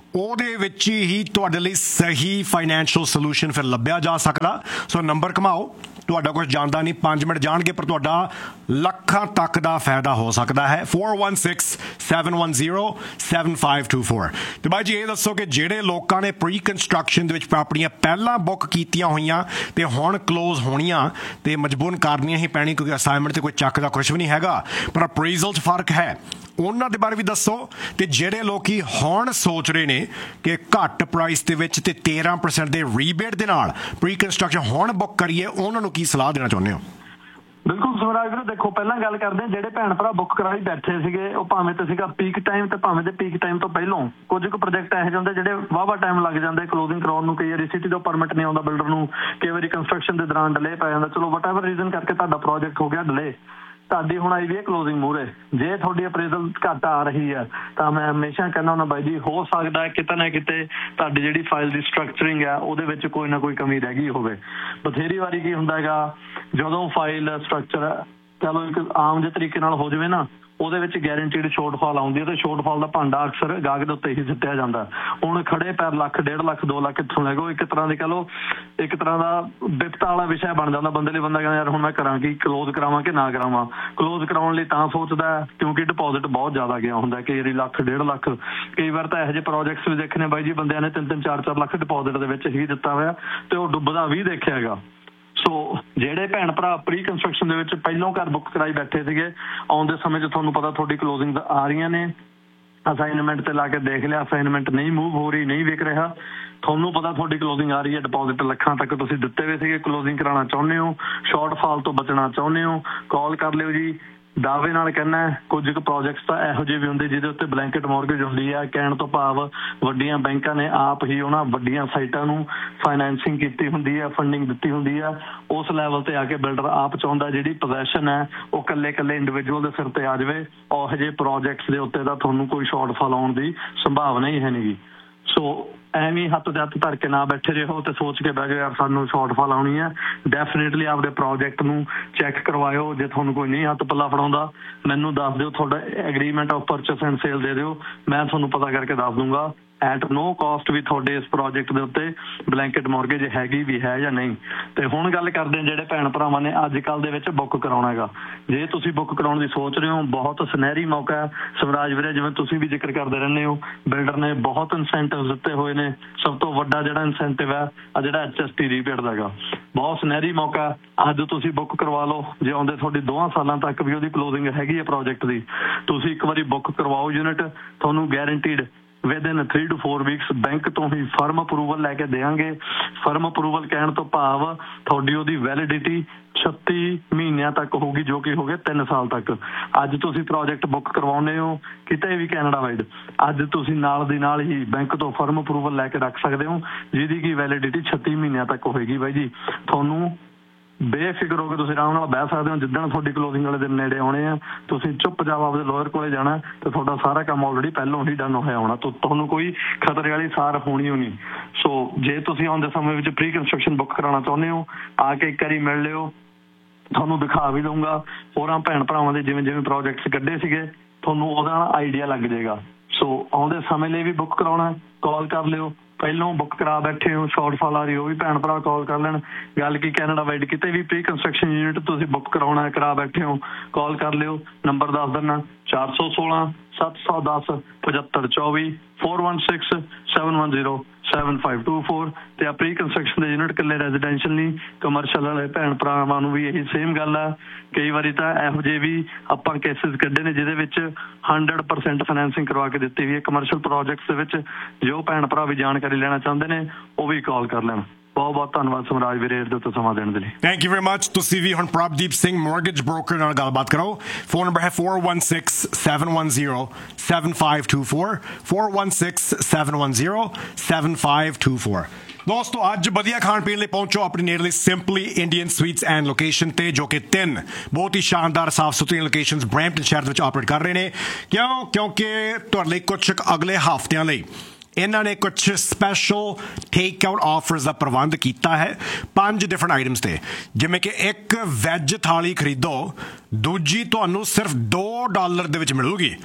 ਉਹਦੇ ਵਿੱਚ ਹੀ ਤੁਹਾਡੇ ਲਈ ਸਹੀ ਫਾਈਨੈਂਸ਼ੀਅਲ ਸੋਲੂਸ਼ਨ ਫਿਰ ਲੱਭਿਆ ਜਾ ਸਕਦਾ। ਸੋ ਨੰਬਰ ਘਮਾਓ, ਤੁਹਾਡਾ ਕੁਝ ਜਾਂਦਾ ਨਹੀਂ, ਪੰਜ ਮਿੰਟ ਜਾਣਗੇ ਪਰ ਤੁਹਾਡਾ ਲੱਖਾਂ ਤੱਕ ਦਾ ਫਾਇਦਾ ਹੋ ਸਕਦਾ ਹੈ। four one six seven one zero seven five two four। ਤੇ ਬਾਈ ਜੀ ਇਹ ਦੱਸੋ ਕਿ ਜਿਹੜੇ ਲੋਕਾਂ ਨੇ ਪ੍ਰੀ ਕੰਸਟਰਕਸ਼ਨ ਦੇ ਵਿੱਚ ਪ੍ਰਾਪਰਟੀਆਂ ਪਹਿਲਾਂ ਬੁੱਕ ਕੀਤੀਆਂ ਹੋਈਆਂ ਤੇ ਹੁਣ ਕਲੋਜ਼ ਹੋਣੀਆਂ ਤੇ ਮਜਬੂਰਨ ਕਰਨੀਆਂ ਹੀ ਪੈਣੀ ਕਿਉਂਕਿ ਅਸਾਈਨਮੈਂਟ ਤੇ ਕੋਈ ਚੱਕ ਦਾ ਕੁਝ ਵੀ ਨਹੀਂ ਹੈਗਾ, ਪਰ ਅਪਰੇਜ਼ਲ 'ਚ ਫਰਕ ਹੈ, ਉਹਨਾਂ ਦੇ ਬਾਰੇ ਵੀ ਦੱਸੋ। ਤੇ ਜਿਹੜੇ ਲੋਕੀ ਹੁਣ ਸੋਚ ਰਹੇ ਨੇ ਕਿ ਘੱਟ ਪ੍ਰਾਈਸ ਦੇ ਵਿੱਚ ਤੇ ਤੇਰਾਂ ਪਰਸੈਂਟ ਦੇ ਰੀਬੇਟ ਦੇ ਨਾਲ ਪ੍ਰੀ ਕੰਸਟਰਕਸ਼ਨ ਹੁਣ ਬੁੱਕ ਕਰੀਏ, ਉਹਨਾਂ ਨੂੰ ਕੀ ਸਲਾਹ ਦੇਣਾ ਚਾਹੁੰਦੇ ਹੋ? ਬਿਲਕੁਲ ਸਵਰਾਜ ਵੀਰ, ਦੇਖੋ ਪਹਿਲਾਂ ਗੱਲ ਕਰਦੇ ਹਾਂ ਜਿਹੜੇ ਭੈਣ ਭਰਾ ਬੁੱਕ ਕਰਾਈ ਬੈਠੇ ਸੀਗੇ, ਉਹ ਭਾਵੇਂ ਤੇ ਸੀਗਾ ਪੀਕ ਟਾਈਮ ਤੇ ਭਾਵੇਂ ਤੇ ਪੀਕ ਟਾਈਮ ਤੋਂ ਪਹਿਲਾਂ। ਕੁਝ ਕੁ ਪ੍ਰੋਜੈਕਟ ਇਹੋ ਜਿਹੇ ਹੁੰਦੇ ਜਿਹੜੇ ਵਾਹਵਾ ਟਾਈਮ ਲੱਗ ਜਾਂਦੇ ਕਲੋਜ਼ਿੰਗ ਕਰਾਉਣ ਨੂੰ, ਕਈ ਵਾਰੀ ਸਿਟੀ ਤੋਂ ਪਰਮਿਟ ਨਹੀਂ ਆਉਂਦਾ ਬਿਲਡਰ ਨੂੰ, ਕਈ ਵਾਰੀ ਕੰਸਟਰਕਸ਼ਨ ਦੇ ਦੌਰਾਨ ਡਿਲੇ ਪੈ ਜਾਂਦਾ, ਚਲੋ ਵਟ ਐਵਰ ਰੀਜ਼ਨ ਕਰਕੇ ਤੁਹਾਡਾ ਪ੍ਰੋਜੈਕਟ ਹੋ ਗਿਆ ਡਿਲੇ, ਤੁਹਾਡੀ ਹੁਣ ਆਈ ਵੀ ਹੈ ਕਲੋਜ਼ਿੰਗ ਮੂਹਰੇ। ਜੇ ਤੁਹਾਡੀ ਅਪਰੇਜ਼ਲ ਘੱਟ ਆ ਰਹੀ ਹੈ ਤਾਂ ਮੈਂ ਹਮੇਸ਼ਾ ਕਹਿੰਦਾ ਹੁੰਦਾ ਬਾਈ ਜੀ ਹੋ ਸਕਦਾ ਹੈ ਕਿਤੇ ਨਾ ਕਿਤੇ ਤੁਹਾਡੀ ਜਿਹੜੀ ਫਾਈਲ ਦੀ ਸਟਰਕਚਰਿੰਗ ਹੈ ਉਹਦੇ ਵਿੱਚ ਕੋਈ ਨਾ ਕੋਈ ਕਮੀ ਰਹਿ ਗਈ ਹੋਵੇ। ਬਥੇਰੀ ਵਾਰੀ ਕੀ ਹੁੰਦਾ ਹੈਗਾ ਜਦੋਂ ਫਾਈਲ ਸਟਰਕਚਰ ਚਲੋ ਇੱਕ ਆਮ ਜਿਹੇ ਤਰੀਕੇ ਨਾਲ ਹੋ ਜਾਵੇ ਨਾ, ਉਹਦੇ ਵਿੱਚ ਗੈਰੰਟੀਡ ਸ਼ੋਰਟਫਾਲ ਆਉਂਦੀ ਹੈ ਤੇ ਸ਼ੋਰਟਫਾਲ ਦਾ ਭਾਂਡਾ ਅਕਸਰ ਗਾਹਕ ਦੇ ਉੱਤੇ ਹੀ ਸਿੱਟਿਆ ਜਾਂਦਾ। ਹੁਣ ਖੜੇ ਪੈਰ ਲੱਖ ਡੇਢ ਲੱਖ ਦੋ ਲੱਖ ਕਿੱਥੋਂ ਲੈ ਗਏ, ਇੱਕ ਤਰ੍ਹਾਂ ਦੇ ਕਹ ਲਓ ਇੱਕ ਤਰ੍ਹਾਂ ਦਾ ਬਿਪਤਾ ਵਾਲਾ ਵਿਸ਼ਾ ਬਣ ਜਾਂਦਾ ਬੰਦੇ ਲਈ। ਬੰਦਾ ਕਹਿੰਦਾ ਯਾਰ ਹੁਣ ਮੈਂ ਕਰਾਂ ਕੀ, ਕਲੋਜ਼ ਕਰਾਵਾਂ ਕਿ ਨਾ ਕਰਾਵਾਂ। ਕਲੋਜ਼ ਕਰਾਉਣ ਲਈ ਤਾਂ ਸੋਚਦਾ ਕਿਉਂਕਿ ਡਿਪੋਜ਼ਿਟ ਬਹੁਤ ਜ਼ਿਆਦਾ ਗਿਆ ਹੁੰਦਾ, ਕਈ ਵਾਰੀ ਲੱਖ ਡੇਢ ਲੱਖ, ਕਈ ਵਾਰ ਤਾਂ ਇਹੋ ਜਿਹੇ ਪ੍ਰੋਜੈਕਟਸ ਵੀ ਦੇਖਣੇ ਬਾਈ ਜੀ ਬੰਦਿਆਂ ਨੇ ਤਿੰਨ ਤਿੰਨ ਚਾਰ ਚਾਰ ਲੱਖ ਡਿਪੋਜ਼ਿਟ ਦੇ ਵਿੱਚ ਹੀ ਦਿੱਤਾ ਹੋਇਆ ਤੇ ਉਹ ਡੁੱਬਦਾ ਵੀ ਦੇਖਿਆ ਹੈਗਾ। ਸੋ ਜਿਹੜੇ ਭੈਣ ਭਰਾ ਪ੍ਰੀ ਕੰਸਟਰਕਸ਼ਨ ਦੇ ਵਿੱਚ ਪਹਿਲੋਂ ਘਰ ਬੁੱਕ ਕਰਾਈ ਬੈਠੇ ਸੀਗੇ, ਆਉਂਦੇ ਸਮੇਂ 'ਚ ਤੁਹਾਨੂੰ ਪਤਾ ਤੁਹਾਡੀ ਕਲੋਜ਼ਿੰਗ ਆ ਰਹੀਆਂ ਨੇ, ਅਸਾਈਨਮੈਂਟ ਤੇ ਲਾ ਕੇ ਦੇਖ ਲਿਆ ਅਸਾਈਨਮੈਂਟ ਨਹੀਂ ਮੂਵ ਹੋ ਰਹੀ, ਨਹੀਂ ਵਿਕ ਰਿਹਾ, ਤੁਹਾਨੂੰ ਪਤਾ ਤੁਹਾਡੀ ਕਲੋਜ਼ਿੰਗ ਆ ਰਹੀ ਹੈ, ਡਿਪੋਜ਼ਿਟ ਲੱਖਾਂ ਤੱਕ ਤੁਸੀਂ ਦਿੱਤੇ ਹੋਏ ਸੀਗੇ, ਕਲੋਜ਼ਿੰਗ ਕਰਾਉਣਾ ਚਾਹੁੰਦੇ ਹੋ, ਸ਼ਾਰਟਫਾਲ ਤੋਂ ਬਚਣਾ ਚਾਹੁੰਦੇ ਹੋ, ਕਾਲ ਕਰ ਲਿਓ ਜੀ। ਦਾਅਵੇ ਨਾਲ ਕਹਿਣਾ ਕੁਝ ਕੁ ਪ੍ਰੋਜੈਕਟਸ ਤਾਂ ਇਹੋ ਜਿਹੇ ਵੀ ਹੁੰਦੇ ਜਿਹਦੇ ਉੱਤੇ ਬਲੈਂਕਟ ਮੌਰਗੇਜ ਹੁੰਦੀ ਹੈ, ਕਹਿਣ ਤੋਂ ਭਾਵ ਵੱਡੀਆਂ ਬੈਂਕਾਂ ਨੇ ਆਪ ਹੀ ਉਹਨਾਂ ਵੱਡੀਆਂ ਸਾਈਟਾਂ ਨੂੰ ਫਾਈਨੈਂਸਿੰਗ ਕੀਤੀ ਹੁੰਦੀ ਹੈ, ਫੰਡਿੰਗ ਦਿੱਤੀ ਹੁੰਦੀ ਹੈ। ਉਸ ਲੈਵਲ ਤੇ ਆ ਕੇ ਬਿਲਡਰ ਆਪ ਚਾਹੁੰਦਾ ਜਿਹੜੀ ਪੋਜੈਸ਼ਨ ਹੈ ਉਹ ਇਕੱਲੇ ਇਕੱਲੇ ਇੰਡੀਵਿਜੂਅਲ ਦੇ ਸਿਰ ਤੇ ਆ ਜਾਵੇ, ਉਹੋ ਜਿਹੇ ਪ੍ਰੋਜੈਕਟਸ ਦੇ ਉੱਤੇ ਤਾਂ ਤੁਹਾਨੂੰ ਕੋਈ ਸ਼ਾਰਟਫਾਲ ਆਉਣ ਦੀ ਸੰਭਾਵਨਾ ਹੀ ਹੈ ਨਹੀਂ। ਸੋ ਐਵੇਂ ਹੱਥ ਤੇ ਹੱਥ ਧਰ ਕੇ ਨਾ ਬੈਠੇ ਰਹੋ ਤੇ ਸੋਚ ਕੇ ਬਹਿ ਜਾਓ ਯਾਰ ਸਾਨੂੰ ਸ਼ਾਰਟਫਾਲ ਆਉਣੀ ਹੈ। ਡੈਫੀਨੇਟਲੀ ਆਪਦੇ ਪ੍ਰੋਜੈਕਟ ਨੂੰ ਚੈੱਕ ਕਰਵਾਇਓ। ਜੇ ਤੁਹਾਨੂੰ ਕੋਈ ਨਹੀਂ ਹੱਥ ਪੱਲਾ ਫੜਾਉਂਦਾ ਮੈਨੂੰ ਦੱਸ ਦਿਓ, ਤੁਹਾਡਾ agreement of purchase and sale ਦੇ ਦਿਓ, ਮੈਂ ਤੁਹਾਨੂੰ ਪਤਾ ਕਰਕੇ ਦੱਸ ਦੂੰਗਾ ਐਟ ਨੋ ਕਾਸਟ ਵੀ ਤੁਹਾਡੇ ਇਸ ਪ੍ਰੋਜੈਕਟ ਦੇ ਉੱਤੇ ਬਲੈਂਕਟ ਮੌਰਗੇਜ ਹੈਗੀ ਵੀ ਹੈ ਜਾਂ ਨਹੀਂ। ਤੇ ਹੁਣ ਗੱਲ ਕਰਦੇ ਹਾਂ ਜਿਹੜੇ ਭੈਣ ਭਰਾਵਾਂ ਨੇ ਅੱਜ ਕੱਲ੍ਹ ਦੇ ਵਿੱਚ ਬੁੱਕ ਕਰਾਉਣਾ ਹੈਗਾ। ਜੇ ਤੁਸੀਂ ਬੁੱਕ ਕਰਾਉਣ ਦੀ ਸੋਚ ਰਹੇ ਹੋ, ਬਹੁਤ ਸੁਨਹਿਰੀ ਮੌਕਾ ਹੈ ਸਵਰਾਜ ਵੀਰੇ, ਜਿਵੇਂ ਤੁਸੀਂ ਵੀ ਜ਼ਿਕਰ ਕਰਦੇ ਰਹਿੰਦੇ ਹੋ, ਬਿਲਡਰ ਨੇ ਬਹੁਤ ਇਨਸੈਂਟਿਵ ਦਿੱਤੇ ਹੋਏ ਨੇ। ਸਭ ਤੋਂ ਵੱਡਾ ਜਿਹੜਾ ਇਨਸੈਂਟਿਵ ਹੈ ਆ ਜਿਹੜਾ ਐਚ ਐਸ ਟੀ ਰੀਬੇਟ ਦਾ ਹੈਗਾ, ਬਹੁਤ ਸੁਨਹਿਰੀ ਮੌਕਾ। ਅੱਜ ਤੁਸੀਂ ਬੁੱਕ ਕਰਵਾ ਲਓ, ਜੇ ਆਉਂਦੇ ਤੁਹਾਡੀ ਦੋਹਾਂ ਸਾਲਾਂ ਤੱਕ ਵੀ ਉਹਦੀ ਕਲੋਜ਼ਿੰਗ ਹੈਗੀ ਹੈ ਪ੍ਰੋਜੈਕਟ ਦੀ, ਤੁਸੀਂ ਇੱਕ ਵਾਰੀ ਬੁੱਕ ਕਰਵਾਓ ਯੂਨਿਟ, ਤੁਹਾਨੂੰ ਗੈਰੰਟੀਡ within three two four weeks bank ਤੋਂ ਹੀ ਫਰਮ ਅਪਰੂਵਲ ਲੈ ਕੇ ਦੇਵਾਂਗੇ। ਫਰਮ ਅਪਰੂਵਲ ਕਹਿਣ ਤੋਂ ਭਾਵ ਤੁਹਾਡੀ ਉਹਦੀ ਵੈਲਿਡਿਟੀ ਛੱਤੀ ਮਹੀਨਿਆਂ ਤੱਕ ਹੋਊਗੀ, ਜੋ ਕਿ ਹੋ ਗਏ ਤਿੰਨ ਸਾਲ ਤੱਕ। ਅੱਜ ਤੁਸੀਂ ਪ੍ਰੋਜੈਕਟ ਬੁੱਕ ਕਰਵਾਉਂਦੇ ਹੋ ਕਿਤੇ ਵੀ ਕੈਨੇਡਾ ਵਾਈਡ, ਅੱਜ ਤੁਸੀਂ ਨਾਲ ਦੀ ਨਾਲ ਹੀ ਬੈਂਕ ਤੋਂ ਫਰਮ ਅਪਰੂਵਲ ਲੈ ਕੇ ਰੱਖ ਸਕਦੇ ਹੋ, ਜਿਹਦੀ ਕਿ ਵੈਲਿਡਿਟੀ ਛੱਤੀ ਮਹੀਨਿਆਂ ਤੱਕ ਹੋਏਗੀ। ਬਾਈ ਜੀ ਤੁਹਾਨੂੰ ਬੇਫਿਕਰ ਹੋ ਕੇ ਤੁਸੀਂ ਆਰਾਮ ਨਾਲ ਬਹਿ ਸਕਦੇ ਹੋ। ਜਿੱਦਣ ਤੁਹਾਡੀ ਕਲੋਜ਼ਿੰਗ ਵਾਲੇ ਦਿਨ ਨੇੜੇ ਆਉਣੇ ਆ, ਤੁਸੀਂ ਚੁੱਪਚਾਪ ਆਪਦੇ ਲਾਇਰ ਕੋਲੇ ਜਾਣਾ ਤੇ ਤੁਹਾਡਾ ਸਾਰਾ ਕੰਮ ਆਲਰੇਡੀ ਪਹਿਲਾਂ ਹੀ ਡਨ ਹੋਇਆ ਹੋਣਾ, ਤੁਹਾਨੂੰ ਕੋਈ ਖਤਰੇ ਵਾਲੀ ਸਾਰ ਹੋਣੀ ਹੋਣੀ। ਸੋ ਜੇ ਤੁਸੀਂ ਆਉਂਦੇ ਸਮੇਂ ਵਿੱਚ ਪ੍ਰੀ ਕੰਸਟਰਕਸ਼ਨ ਬੁੱਕ ਕਰਾਉਣਾ ਚਾਹੁੰਦੇ ਹੋ, ਆ ਕੇ ਇੱਕ ਵਾਰੀ ਮਿਲ ਲਿਓ, ਤੁਹਾਨੂੰ ਦਿਖਾ ਵੀ ਦਊਂਗਾ ਹੋਰਾਂ ਭੈਣ ਭਰਾਵਾਂ ਦੇ ਜਿਵੇਂ ਜਿਵੇਂ ਪ੍ਰੋਜੈਕਟਸ ਕੱਢੇ ਸੀਗੇ, ਤੁਹਾਨੂੰ ਉਹਦਾ ਆਈਡੀਆ ਲੱਗ ਜਾਏਗਾ। ਸੋ ਆਉਂਦੇ ਸਮੇਂ ਲਈ ਵੀ ਬੁੱਕ ਕਰਾਉਣਾ ਕਾਲ ਕਰ ਲਿਓ, ਪਹਿਲੋਂ ਬੁੱਕ ਕਰਾ ਬੈਠੇ ਹੋ ਸ਼ਾਰਟਫਾਲ ਆ ਰਹੀ ਉਹ ਵੀ ਭੈਣ ਭਰਾ ਕਾਲ ਕਰ ਲੈਣ। ਗੱਲ ਕੀ ਕੈਨੇਡਾ ਵਾਈਡ ਕਿਤੇ ਵੀ ਪ੍ਰੀ ਕੰਸਟਰਕਸ਼ਨ ਯੂਨਿਟ ਤੁਸੀਂ ਬੁੱਕ ਕਰਾਉਣਾ ਕਰਾ ਬੈਠੇ ਹੋ, ਕਾਲ ਕਰ ਲਿਓ, ਨੰਬਰ ਦੱਸ ਦਿੰਦਾ ਚਾਰ ਸੌ ਸੋਲਾਂ ਸੱਤ ਸੌ ਦਸ ਪਝੱਤਰ ਚੌਵੀ four one six seven one zero seven five two four. ਤੇ ਆ ਪ੍ਰੀ ਕੰਸਟਰਕਸ਼ਨ ਦੇ ਯੂਨਿਟ ਇਕੱਲੇ ਰੈਜ਼ੀਡੈਂਸ਼ੀਅਲ ਨਹੀਂ, ਕਮਰਸ਼ੀਅਲ ਵਾਲੇ ਭੈਣ ਭਰਾਵਾਂ ਨੂੰ ਵੀ ਇਹੀ ਸੇਮ ਗੱਲ ਆ। ਕਈ ਵਾਰੀ ਤਾਂ ਇਹੋ ਜਿਹੇ ਵੀ ਆਪਾਂ ਕੇਸਿਸ ਕੱਢੇ ਨੇ ਜਿਹਦੇ ਵਿੱਚ ਹੰਡਰਡ ਪਰਸੈਂਟ ਫਾਈਨੈਂਸਿੰਗ ਕਰਵਾ ਕੇ ਦਿੱਤੀ ਵੀ ਹੈ ਕਮਰਸ਼ੀਅਲ ਪ੍ਰੋਜੈਕਟਸ ਦੇ ਵਿੱਚ। ਜੋ ਭੈਣ ਭਰਾ ਵੀ ਜਾਣਕਾਰੀ ਲੈਣਾ ਚਾਹੁੰਦੇ ਨੇ ਉਹ ਵੀ ਕਾਲ ਕਰ ਲੈਣ। ਬਹੁਤ ਬਹੁਤ ਧੰਨਵਾਦ ਸਮਰਾਜ ਵੀਰੇ ਇਹਦੇ ਉੱਤੇ ਸਮਾਂ ਦੇਣ ਦੇ ਲਈ। Thank you very much. ਤੁਸੀਂ ਵੀ ਹੁਣ ਪ੍ਰਭਦੀਪ ਸਿੰਘ ਮੌਰਗੇਜ ਬ੍ਰੋਕਰ ਨਾਲ ਗੱਲਬਾਤ ਕਰੋ। ਫੋਨ ਨੰਬਰ ਹੈ four one six seven one zero seven five two four four one six seven one zero seven five two four। ਦੋਸਤੋ ਅੱਜ ਵਧੀਆ ਖਾਣ ਪੀਣ ਲਈ ਪਹੁੰਚੋ ਆਪਣੀ ਨੇੜਲੀ simply Indian sweets and location ਤੇ, ਜੋ ਕਿ ਤਿੰਨ ਬਹੁਤ ਹੀ ਸ਼ਾਨਦਾਰ ਸਾਫ਼ ਸੁਥਰੀਆਂ ਲੋਕੇਸ਼ਨਸ ਬਰੈਂਪਟਨ ਸ਼ਹਿਰ ਵਿੱਚ ਆਪਰੇਟ ਕਰ ਰਹੇ ਨੇ। ਕਿਉਂ? ਕਿਉਂਕਿ ਤੁਹਾਡੇ ਲਈ ਕੁਝ ਅਗਲੇ ਹਫ਼ਤਿਆਂ ਲਈ ਇਹਨਾਂ ਨੇ ਕੁਝ ਸਪੈਸ਼ਲ ਟੇਕ ਆਊਟ ਆਫਰਸ ਦਾ ਪ੍ਰਬੰਧ ਕੀਤਾ ਹੈ ਪੰਜ ਡਿਫਰੈਂਟ ਆਈਟਮਸ ਤੇ, ਜਿਵੇਂ ਕਿ ਇੱਕ ਵੈਜ ਥਾਲੀ ਖਰੀਦੋ, ਦੂਜੀ ਤੁਹਾਨੂੰ ਸਿਰਫ ਦੋ ਡਾਲਰ ਦੇ ਵਿੱਚ ਮਿਲੂਗੀ।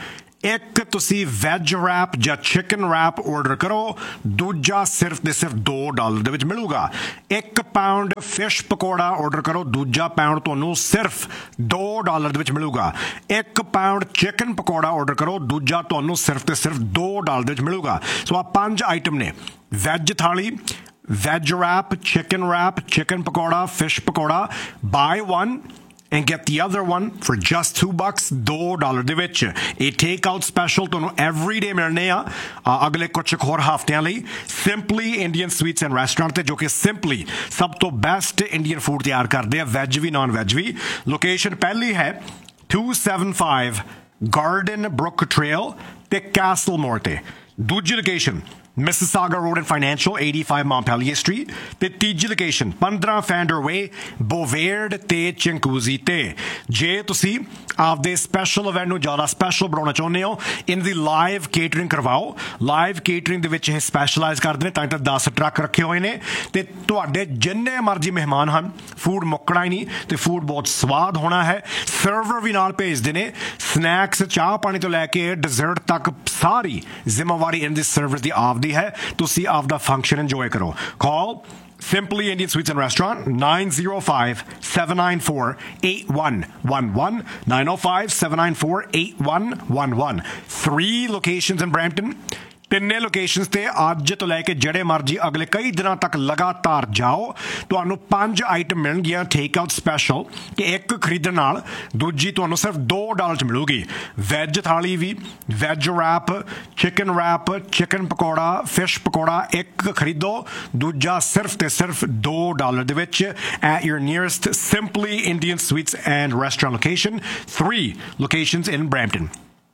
ਇੱਕ ਤੁਸੀਂ ਵੈਜ ਰੈਪ ਜਾਂ ਚਿਕਨ ਰੈਪ ਆਰਡਰ ਕਰੋ, ਦੂਜਾ ਸਿਰਫ ਤੇ ਸਿਰਫ ਦੋ ਡਾਲਰ ਦੇ ਵਿੱਚ ਮਿਲੂਗਾ। ਇੱਕ ਪਾਊਂਡ ਫਿਸ਼ ਪਕੌੜਾ ਆਰਡਰ ਕਰੋ, ਦੂਜਾ ਪਾਊਂਡ ਤੁਹਾਨੂੰ ਸਿਰਫ ਦੋ ਡਾਲਰ ਦੇ ਵਿੱਚ ਮਿਲੂਗਾ। ਇੱਕ ਪਾਊਂਡ ਚਿਕਨ ਪਕੌੜਾ ਆਰਡਰ ਕਰੋ, ਦੂਜਾ ਤੁਹਾਨੂੰ ਸਿਰਫ ਤੇ ਸਿਰਫ ਦੋ ਡਾਲਰ ਦੇ ਵਿੱਚ ਮਿਲੂਗਾ। ਸੋ ਆ ਪੰਜ ਆਈਟਮ ਨੇ, ਵੈਜ ਥਾਲੀ, veg rap, chicken wrap, chicken pakora, fish pakora. Buy one and get the other one for just two bucks, ਦੋ ਡਾਲਰ ਦੇ ਵਿੱਚ। ਇਹ ਟੇਕ ਆਊਟ ਸਪੈਸ਼ਲ ਤੁਹਾਨੂੰ ਐਵਰੀ ਡੇ ਮਿਲਣੇ ਆ ਅਗਲੇ ਕੁਝ ਹੋਰ ਹਫ਼ਤਿਆਂ ਲਈ simply Indian sweets and restaurant ਤੇ, ਜੋ ਕਿ ਸਿੰਪਲੀ ਸਭ ਤੋਂ ਬੈਸਟ ਇੰਡੀਅਨ ਫੂਡ ਤਿਆਰ ਕਰਦੇ ਆ, ਵੈਜ ਵੀ ਨਾਨ ਵੈਜ ਵੀ। ਲੋਕੇਸ਼ਨ ਪਹਿਲੀ ਹੈ two seventy-five garden Brook trail ਤੇ ਕੈਸਲ ਮੋਰ ਤੇ। ਦੂਜੀ location Mississauga Road and Financial, eighty-five Montpelier Street. ਤੇ ਤੀਜੀ location fifteen Fander Way, Bovaird ਤੇ ਚਿੰਕੂਜ਼ੀ ਤੇ। ਜੇ ਤੁਸੀਂ ਆਪਦੇ ਸਪੈਸ਼ਲ ਇਵੈਂਟ ਨੂੰ ਜ਼ਿਆਦਾ ਸਪੈਸ਼ਲ ਬਣਾਉਣਾ ਚਾਹੁੰਦੇ ਹੋ, ਇਹਨਾਂ ਦੀ ਲਾਈਵ ਕੇਟਰਿੰਗ ਕਰਵਾਓ। ਲਾਈਵ ਕੇਟਰਿੰਗ ਦੇ ਵਿੱਚ ਇਹ ਸਪੈਸ਼ਲਾਈਜ਼ ਕਰਦੇ ਨੇ, ਤਾਂ ਤਾਂ ਦਸ ਟਰੱਕ ਰੱਖੇ ਹੋਏ ਨੇ ਤੇ ਤੁਹਾਡੇ ਜਿੰਨੇ ਮਰਜ਼ੀ ਮਹਿਮਾਨ ਹਨ, ਫੂਡ ਮੁੱਕਣਾ ਹੀ ਨਹੀਂ ਤੇ ਫੂਡ ਬਹੁਤ ਸਵਾਦ ਹੋਣਾ ਹੈ। ਸਰਵਰ ਵੀ ਨਾਲ ਭੇਜਦੇ ਨੇ, ਸਨੈਕਸ, ਚਾਹ ਪਾਣੀ ਤੋਂ ਲੈ ਕੇ ਡਿਜ਼ਰਟ ਤੱਕ ਸਾਰੀ ਜ਼ਿੰਮੇਵਾਰੀ ਇਹਨਾਂ ਦੀ ਸਰਵਿਸ ਦੀ ਆਪ ਹੈ। ਤੁਸੀਂ ਆਪਦਾ ਫੰਕਸ਼ਨ ਇੰਜੋਏ ਕਰੋ। ਕਾਲ Simply Indian Sweets and Restaurant, nine oh five, seven nine four, eight one one one, nine oh five, seven nine four, eight one one one. Three locations in Brampton. ਤਿੰਨੇ locations ਤੇ ਅੱਜ ਤੋਂ ਲੈ ਕੇ ਜਿਹੜੇ ਮਰਜ਼ੀ ਅਗਲੇ ਕਈ ਦਿਨਾਂ ਤੱਕ ਲਗਾਤਾਰ ਜਾਓ, ਤੁਹਾਨੂੰ ਪੰਜ ਆਈਟਮ ਮਿਲਣਗੀਆਂ ਟੇਕ ਆਊਟ ਸਪੈਸ਼ਲ, ਕਿ ਇੱਕ ਖਰੀਦਣ ਨਾਲ ਦੂਜੀ ਤੁਹਾਨੂੰ ਸਿਰਫ ਦੋ ਡਾਲਰ 'ਚ ਮਿਲੂਗੀ। ਵੈਜ ਥਾਲੀ ਵੀ, veg rap, chicken rap, chicken pakora, fish pakora, ਇੱਕ ਖਰੀਦੋ, ਦੂਜਾ ਸਿਰਫ ਤੇ ਸਿਰਫ ਦੋ ਡਾਲਰ ਦੇ ਵਿੱਚ at your nearest simply Indian sweets and restaurant location. Three locations in Brampton.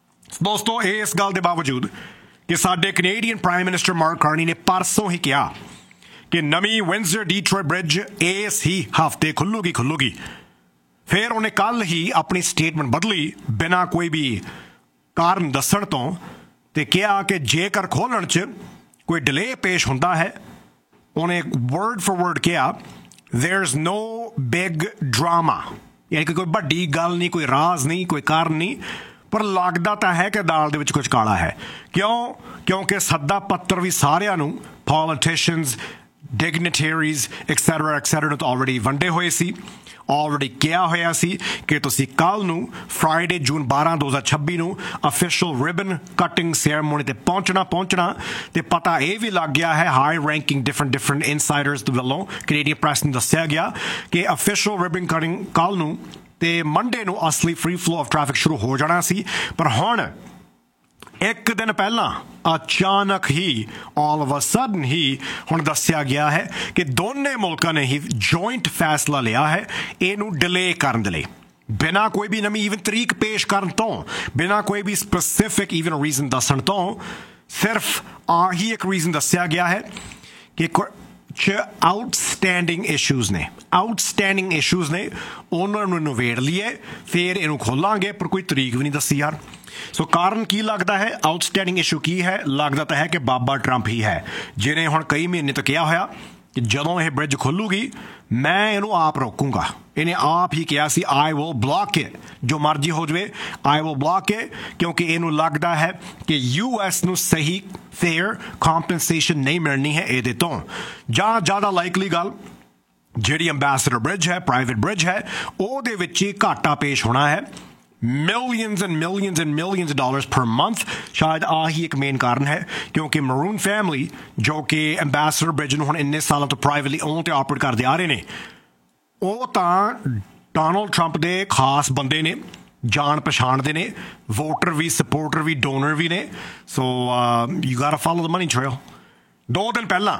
ਦੋਸਤੋ, ਇਸ ਗੱਲ ਦੇ ਬਾਵਜੂਦ ਕਿ ਸਾਡੇ Canadian prime minister mark Carney ਨੇ ਪਰਸੋਂ ਹੀ ਕਿਹਾ ਕਿ ਨਵੀਂ ਵਿੰਜ਼ਰ ਡੀਟਰੋਇਟ ਬ੍ਰਿਜ ਇਸ ਹੀ ਹਫ਼ਤੇ ਖੁੱਲੂਗੀ ਖੁੱਲੂਗੀ ਫਿਰ ਉਹਨੇ ਕੱਲ ਹੀ ਆਪਣੀ ਸਟੇਟਮੈਂਟ ਬਦਲੀ ਬਿਨਾਂ ਕੋਈ ਵੀ ਕਾਰਨ ਦੱਸਣ ਤੋਂ, ਤੇ ਕਿਹਾ ਕਿ ਜੇਕਰ ਖੋਲ੍ਹਣ 'ਚ ਕੋਈ ਡਿਲੇ ਪੇਸ਼ ਹੁੰਦਾ ਹੈ, ਉਹਨੇ ਵਰਡ ਫॉर ਵਰਡ ਕਿਹਾ there's no big drama, ਯਾਨੀ ਕਿ ਕੋਈ ਵੱਡੀ ਗੱਲ ਨਹੀਂ, ਕੋਈ ਰਾਜ਼ ਨਹੀਂ, ਕੋਈ ਕਾਰਨ ਨਹੀਂ। ਪਰ ਲੱਗਦਾ ਤਾਂ ਹੈ ਕਿ ਦਾਲ ਦੇ ਵਿੱਚ ਕੁਝ ਕਾਲਾ ਹੈ। ਕਿਉਂ? ਕਿਉਂਕਿ ਸੱਦਾ ਪੱਤਰ ਵੀ ਸਾਰਿਆਂ ਨੂੰ, ਪੋਲੀਟੀਸ਼ੀਅਨਸ, ਡਿਗਨਿਟਰੀਜ਼ ਐਕਸੈਟਰਾ ਐਕਸੈਟਰਾ ਨੂੰ ਤਾਂ ਆਲਰੇਡੀ ਵੰਡੇ ਹੋਏ ਸੀ, ਆਲਰੇਡੀ ਕਿਹਾ ਹੋਇਆ ਸੀ ਕਿ ਤੁਸੀਂ ਕੱਲ੍ਹ ਨੂੰ ਫਰਾਈਡੇ ਜੂਨ ਬਾਰਾਂ ਦੋ ਹਜ਼ਾਰ ਛੱਬੀ ਨੂੰ ਅਫੀਸ਼ੀਅਲ ਰਿਬਨ ਕਟਿੰਗ ਸੈਰੇਮੋਨੀ ਤੇ ਪਹੁੰਚਣਾ ਪਹੁੰਚਣਾ ਤੇ ਪਤਾ ਇਹ ਵੀ ਲੱਗ ਗਿਆ ਹੈ, ਹਾਈ ਰੈਂਕਿੰਗ ਡਿਫਰੈਂਟ ਡਿਫਰੈਂਟ ਇਨਸਾਈਡਰਸ ਵੱਲੋਂ ਕੈਨੇਡੀਅਨ ਪ੍ਰੈਸ ਨੂੰ ਦੱਸਿਆ ਗਿਆ ਕਿ ਅਫੀਸ਼ੀਅਲ ਰਿਬਨ ਕਟਿੰਗ ਕੱਲ੍ਹ ਨੂੰ ਤੇ ਮੰਡੇ ਨੂੰ ਅਸਲੀ ਫ੍ਰੀ ਫਲੋ ਆਫ ਟ੍ਰੈਫਿਕ ਸ਼ੁਰੂ ਹੋ ਜਾਣਾ ਸੀ। ਪਰ ਹੁਣ ਇੱਕ ਦਿਨ ਪਹਿਲਾਂ ਅਚਾਨਕ ਹੀ ਆਲ ਆਫ ਅ ਸਡਨ ਹੀ ਹੁਣ ਦੱਸਿਆ ਗਿਆ ਹੈ ਕਿ ਦੋਨੇ ਮੁਲਕਾਂ ਨੇ ਹੀ ਜੁਆਇੰਟ ਫੈਸਲਾ ਲਿਆ ਹੈ ਇਹਨੂੰ ਡਿਲੇ ਕਰਨ ਦੇ ਲਈ, ਬਿਨਾਂ ਕੋਈ ਵੀ ਨਵੀਂ ਈਵਨ ਤਰੀਕ ਪੇਸ਼ ਕਰਨ ਤੋਂ, ਬਿਨਾਂ ਕੋਈ ਵੀ ਸਪੈਸੀਫਿਕ ਈਵਨ ਰੀਜ਼ਨ ਦੱਸਣ ਤੋਂ, ਸਿਰਫ ਆਹੀ ਇੱਕ ਰੀਜ਼ਨ ਦੱਸਿਆ ਗਿਆ ਹੈ ਕਿ ਚ ਆਊਟਸਟੈਂਡਿੰਗ ਇਸ਼ੂਜ਼ ਨੇ ਆਊਟਸਟੈਂਡਿੰਗ ਇਸ਼ੂਜ਼ ਨੇ ਉਹਨਾਂ ਨੂੰ ਨਿਬੇੜ ਲਈਏ ਫਿਰ ਇਹਨੂੰ ਖੋਲਾਂਗੇ। ਪਰ ਕੋਈ ਤਰੀਕ ਵੀ ਨਹੀਂ ਦੱਸੀ ਯਾਰ। ਸੋ ਕਾਰਨ ਕੀ ਲੱਗਦਾ ਹੈ? ਆਊਟਸਟੈਂਡਿੰਗ ਇਸ਼ੂ ਕੀ ਹੈ? ਲੱਗਦਾ ਤਾਂ ਹੈ ਕਿ ਬਾਬਾ ਟਰੰਪ ਹੀ ਹੈ, ਜਿਹਨੇ ਹੁਣ ਕਈ ਮਹੀਨੇ ਤੋਂ ਕਿਹਾ ਹੋਇਆ ਕਿ ਜਦੋਂ ਇਹ ਬ੍ਰਿਜ ਖੁੱਲੂਗੀ ਮੈਂ ਇਹਨੂੰ ਆਪ ਰੋਕੂੰਗਾ। ਇਹਨੇ ਆਪ ਹੀ ਕਿਹਾ ਸੀ ਆਈ ਵਿਲ ਬਲੌਕ ਇਟ, ਜੋ ਮਰਜ਼ੀ ਹੋ ਜਾਵੇ ਆਈ ਵਿਲ ਬਲੌਕ ਇਟ, ਕਿਉਂਕਿ ਇਹਨੂੰ ਲੱਗਦਾ ਹੈ ਕਿ ਯੂ ਐਸ ਨੂੰ ਸਹੀ ਫੇਅਰ ਕੰਪਨਸੇਸ਼ਨ ਨਹੀਂ ਮਿਲਣੀ ਹੈ ਇਹਦੇ ਤੋਂ। ਜਾਂ ਜ਼ਿਆਦਾ ਲਾਈਕਲੀ ਗੱਲ ਜਿਹੜੀ ਅੰਬੈਸਡਰ ਬ੍ਰਿਜ ਹੈ, ਪ੍ਰਾਈਵੇਟ ਬ੍ਰਿਜ ਹੈ, ਉਹਦੇ ਵਿੱਚ ਹੀ ਘਾਟਾ ਪੇਸ਼ ਹੋਣਾ ਹੈ millions and millions and millions of dollars per month। ਸ਼ਾਇਦ ਆਹੀ ਇੱਕ ਮੇਨ ਕਾਰਨ ਹੈ, ਕਿਉਂਕਿ ਮਰੂਨ ਫੈਮਿਲੀ ਜੋ ਕਿ ਅੰਬੈਸਡਰ ਬ੍ਰਿਜ ਨੂੰ ਹੁਣ ਇੰਨੇ ਸਾਲਾਂ ਤੋਂ ਪ੍ਰਾਈਵੇਟਲੀ ਓਨ ਤੇ ਆਪਰੇਟ ਕਰਦੇ ਆ ਰਹੇ ਨੇ, ਉਹ ਤਾਂ ਡੋਨਲਡ ਟਰੰਪ ਦੇ ਖਾਸ ਬੰਦੇ ਨੇ, ਜਾਣ ਪਛਾਣ ਦੇ ਨੇ, ਵੋਟਰ ਵੀ, ਸਪੋਰਟਰ ਵੀ, ਡੋਨਰ ਵੀ ਨੇ। So you Gat to follow the money trail. ਦੋ ਦਿਨ ਪਹਿਲਾਂ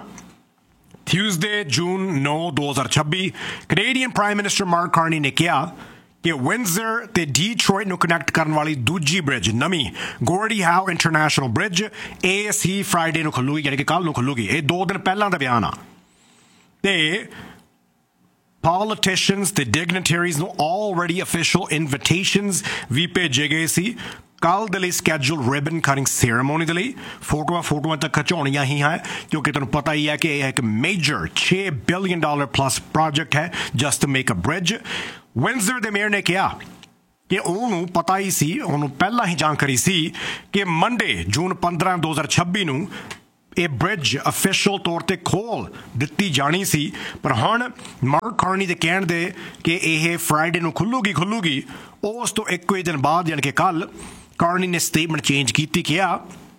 ਟਿਊਜ਼ਡੇ ਜੂਨ ਨੌਂ ਦੋ ਹਜ਼ਾਰ ਛੱਬੀ Canadian prime minister mark Carney ਨੇ ਕਿਹਾ ਕਿ ਵਿੰਜ਼ਰ ਤੇ ਡੀਟਰੋਇਟ ਨੂੰ ਕਨੈਕਟ ਕਰਨ ਵਾਲੀ ਦੂਜੀ ਬ੍ਰਿਜ, ਨਵੀਂ ਗੋਰਡੀ ਹਾਓ ਇੰਟਰਨੈਸ਼ਨਲ ਬ੍ਰਿਜ, ਇਸ ਹੀ ਫਰਾਈਡੇ ਨੂੰ ਖੁੱਲੂਗੀ, ਯਾਨੀ ਕਿ ਕੱਲ੍ਹ ਨੂੰ ਖੁੱਲੂਗੀ। ਇਹ ਦੋ ਦਿਨ ਪਹਿਲਾਂ ਦਾ ਬਿਆਨ ਆ। ਤੇ ਪੋਲੀਟੀਸ਼ੀਅਨਸ ਤੇ ਡਿਗਨਿਟਰੀਜ਼ ਨੂੰ ਆਲਰੇਡੀ ਅਫੀਸ਼ੀਅਲ ਇਨਵੀਟੇਸ਼ਨਸ ਵੀ ਭੇਜੇ ਗਏ ਸੀ ਕੱਲ੍ਹ ਦੇ ਲਈ ਸਕੈਜੂਲ ਰਿਬਨ ਕਟਿੰਗ ਸੈਰੇਮੋਨੀ ਦੇ ਲਈ। ਫੋਟੋਆਂ ਫੋਟੋਆਂ ਤਾਂ ਖਿਚਾਉਣੀਆਂ ਹੀ ਹੈ, ਕਿਉਂਕਿ ਤੁਹਾਨੂੰ ਪਤਾ ਹੀ ਹੈ ਕਿ ਇਹ ਇੱਕ ਮੇਜਰ ਛੇ ਬਿਲੀਅਨ ਡਾਲਰ ਪਲੱਸ ਪ੍ਰੋਜੈਕਟ ਹੈ just to make a bridge. ਵਿੰਜ਼ਰ ਦੇ ਮੇਅਰ ਨੇ ਕਿਹਾ ਕਿ ਉਹਨੂੰ ਪਤਾ ਹੀ ਸੀ, ਉਹਨੂੰ ਪਹਿਲਾਂ ਹੀ ਜਾਣਕਾਰੀ ਸੀ ਕਿ ਮੰਡੇ ਜੂਨ ਪੰਦਰਾਂ ਦੋ ਹਜ਼ਾਰ ਛੱਬੀ ਨੂੰ ਇਹ ਬ੍ਰਿਜ ਅਫੀਸ਼ੀਅਲ ਤੌਰ ਤੇ ਖੋਲ ਦਿੱਤੀ ਜਾਣੀ ਸੀ। ਪਰ ਹੁਣ ਮਾਰਕ ਕਾਰਨੀ ਦੇ ਕਹਿਣ ਦੇ ਕਿ ਇਹ ਫਰਾਈਡੇ ਨੂੰ ਖੁੱਲੂਗੀ ਖੁੱਲੂਗੀ ਉਸ ਤੋਂ ਇੱਕੋ ਹੀ ਦਿਨ ਬਾਅਦ ਯਾਨੀ ਕਿ ਕੱਲ ਕਾਰਨੀ ਨੇ ਸਟੇਟਮੈਂਟ ਚੇਂਜ ਕੀਤੀ, ਕਿਹਾ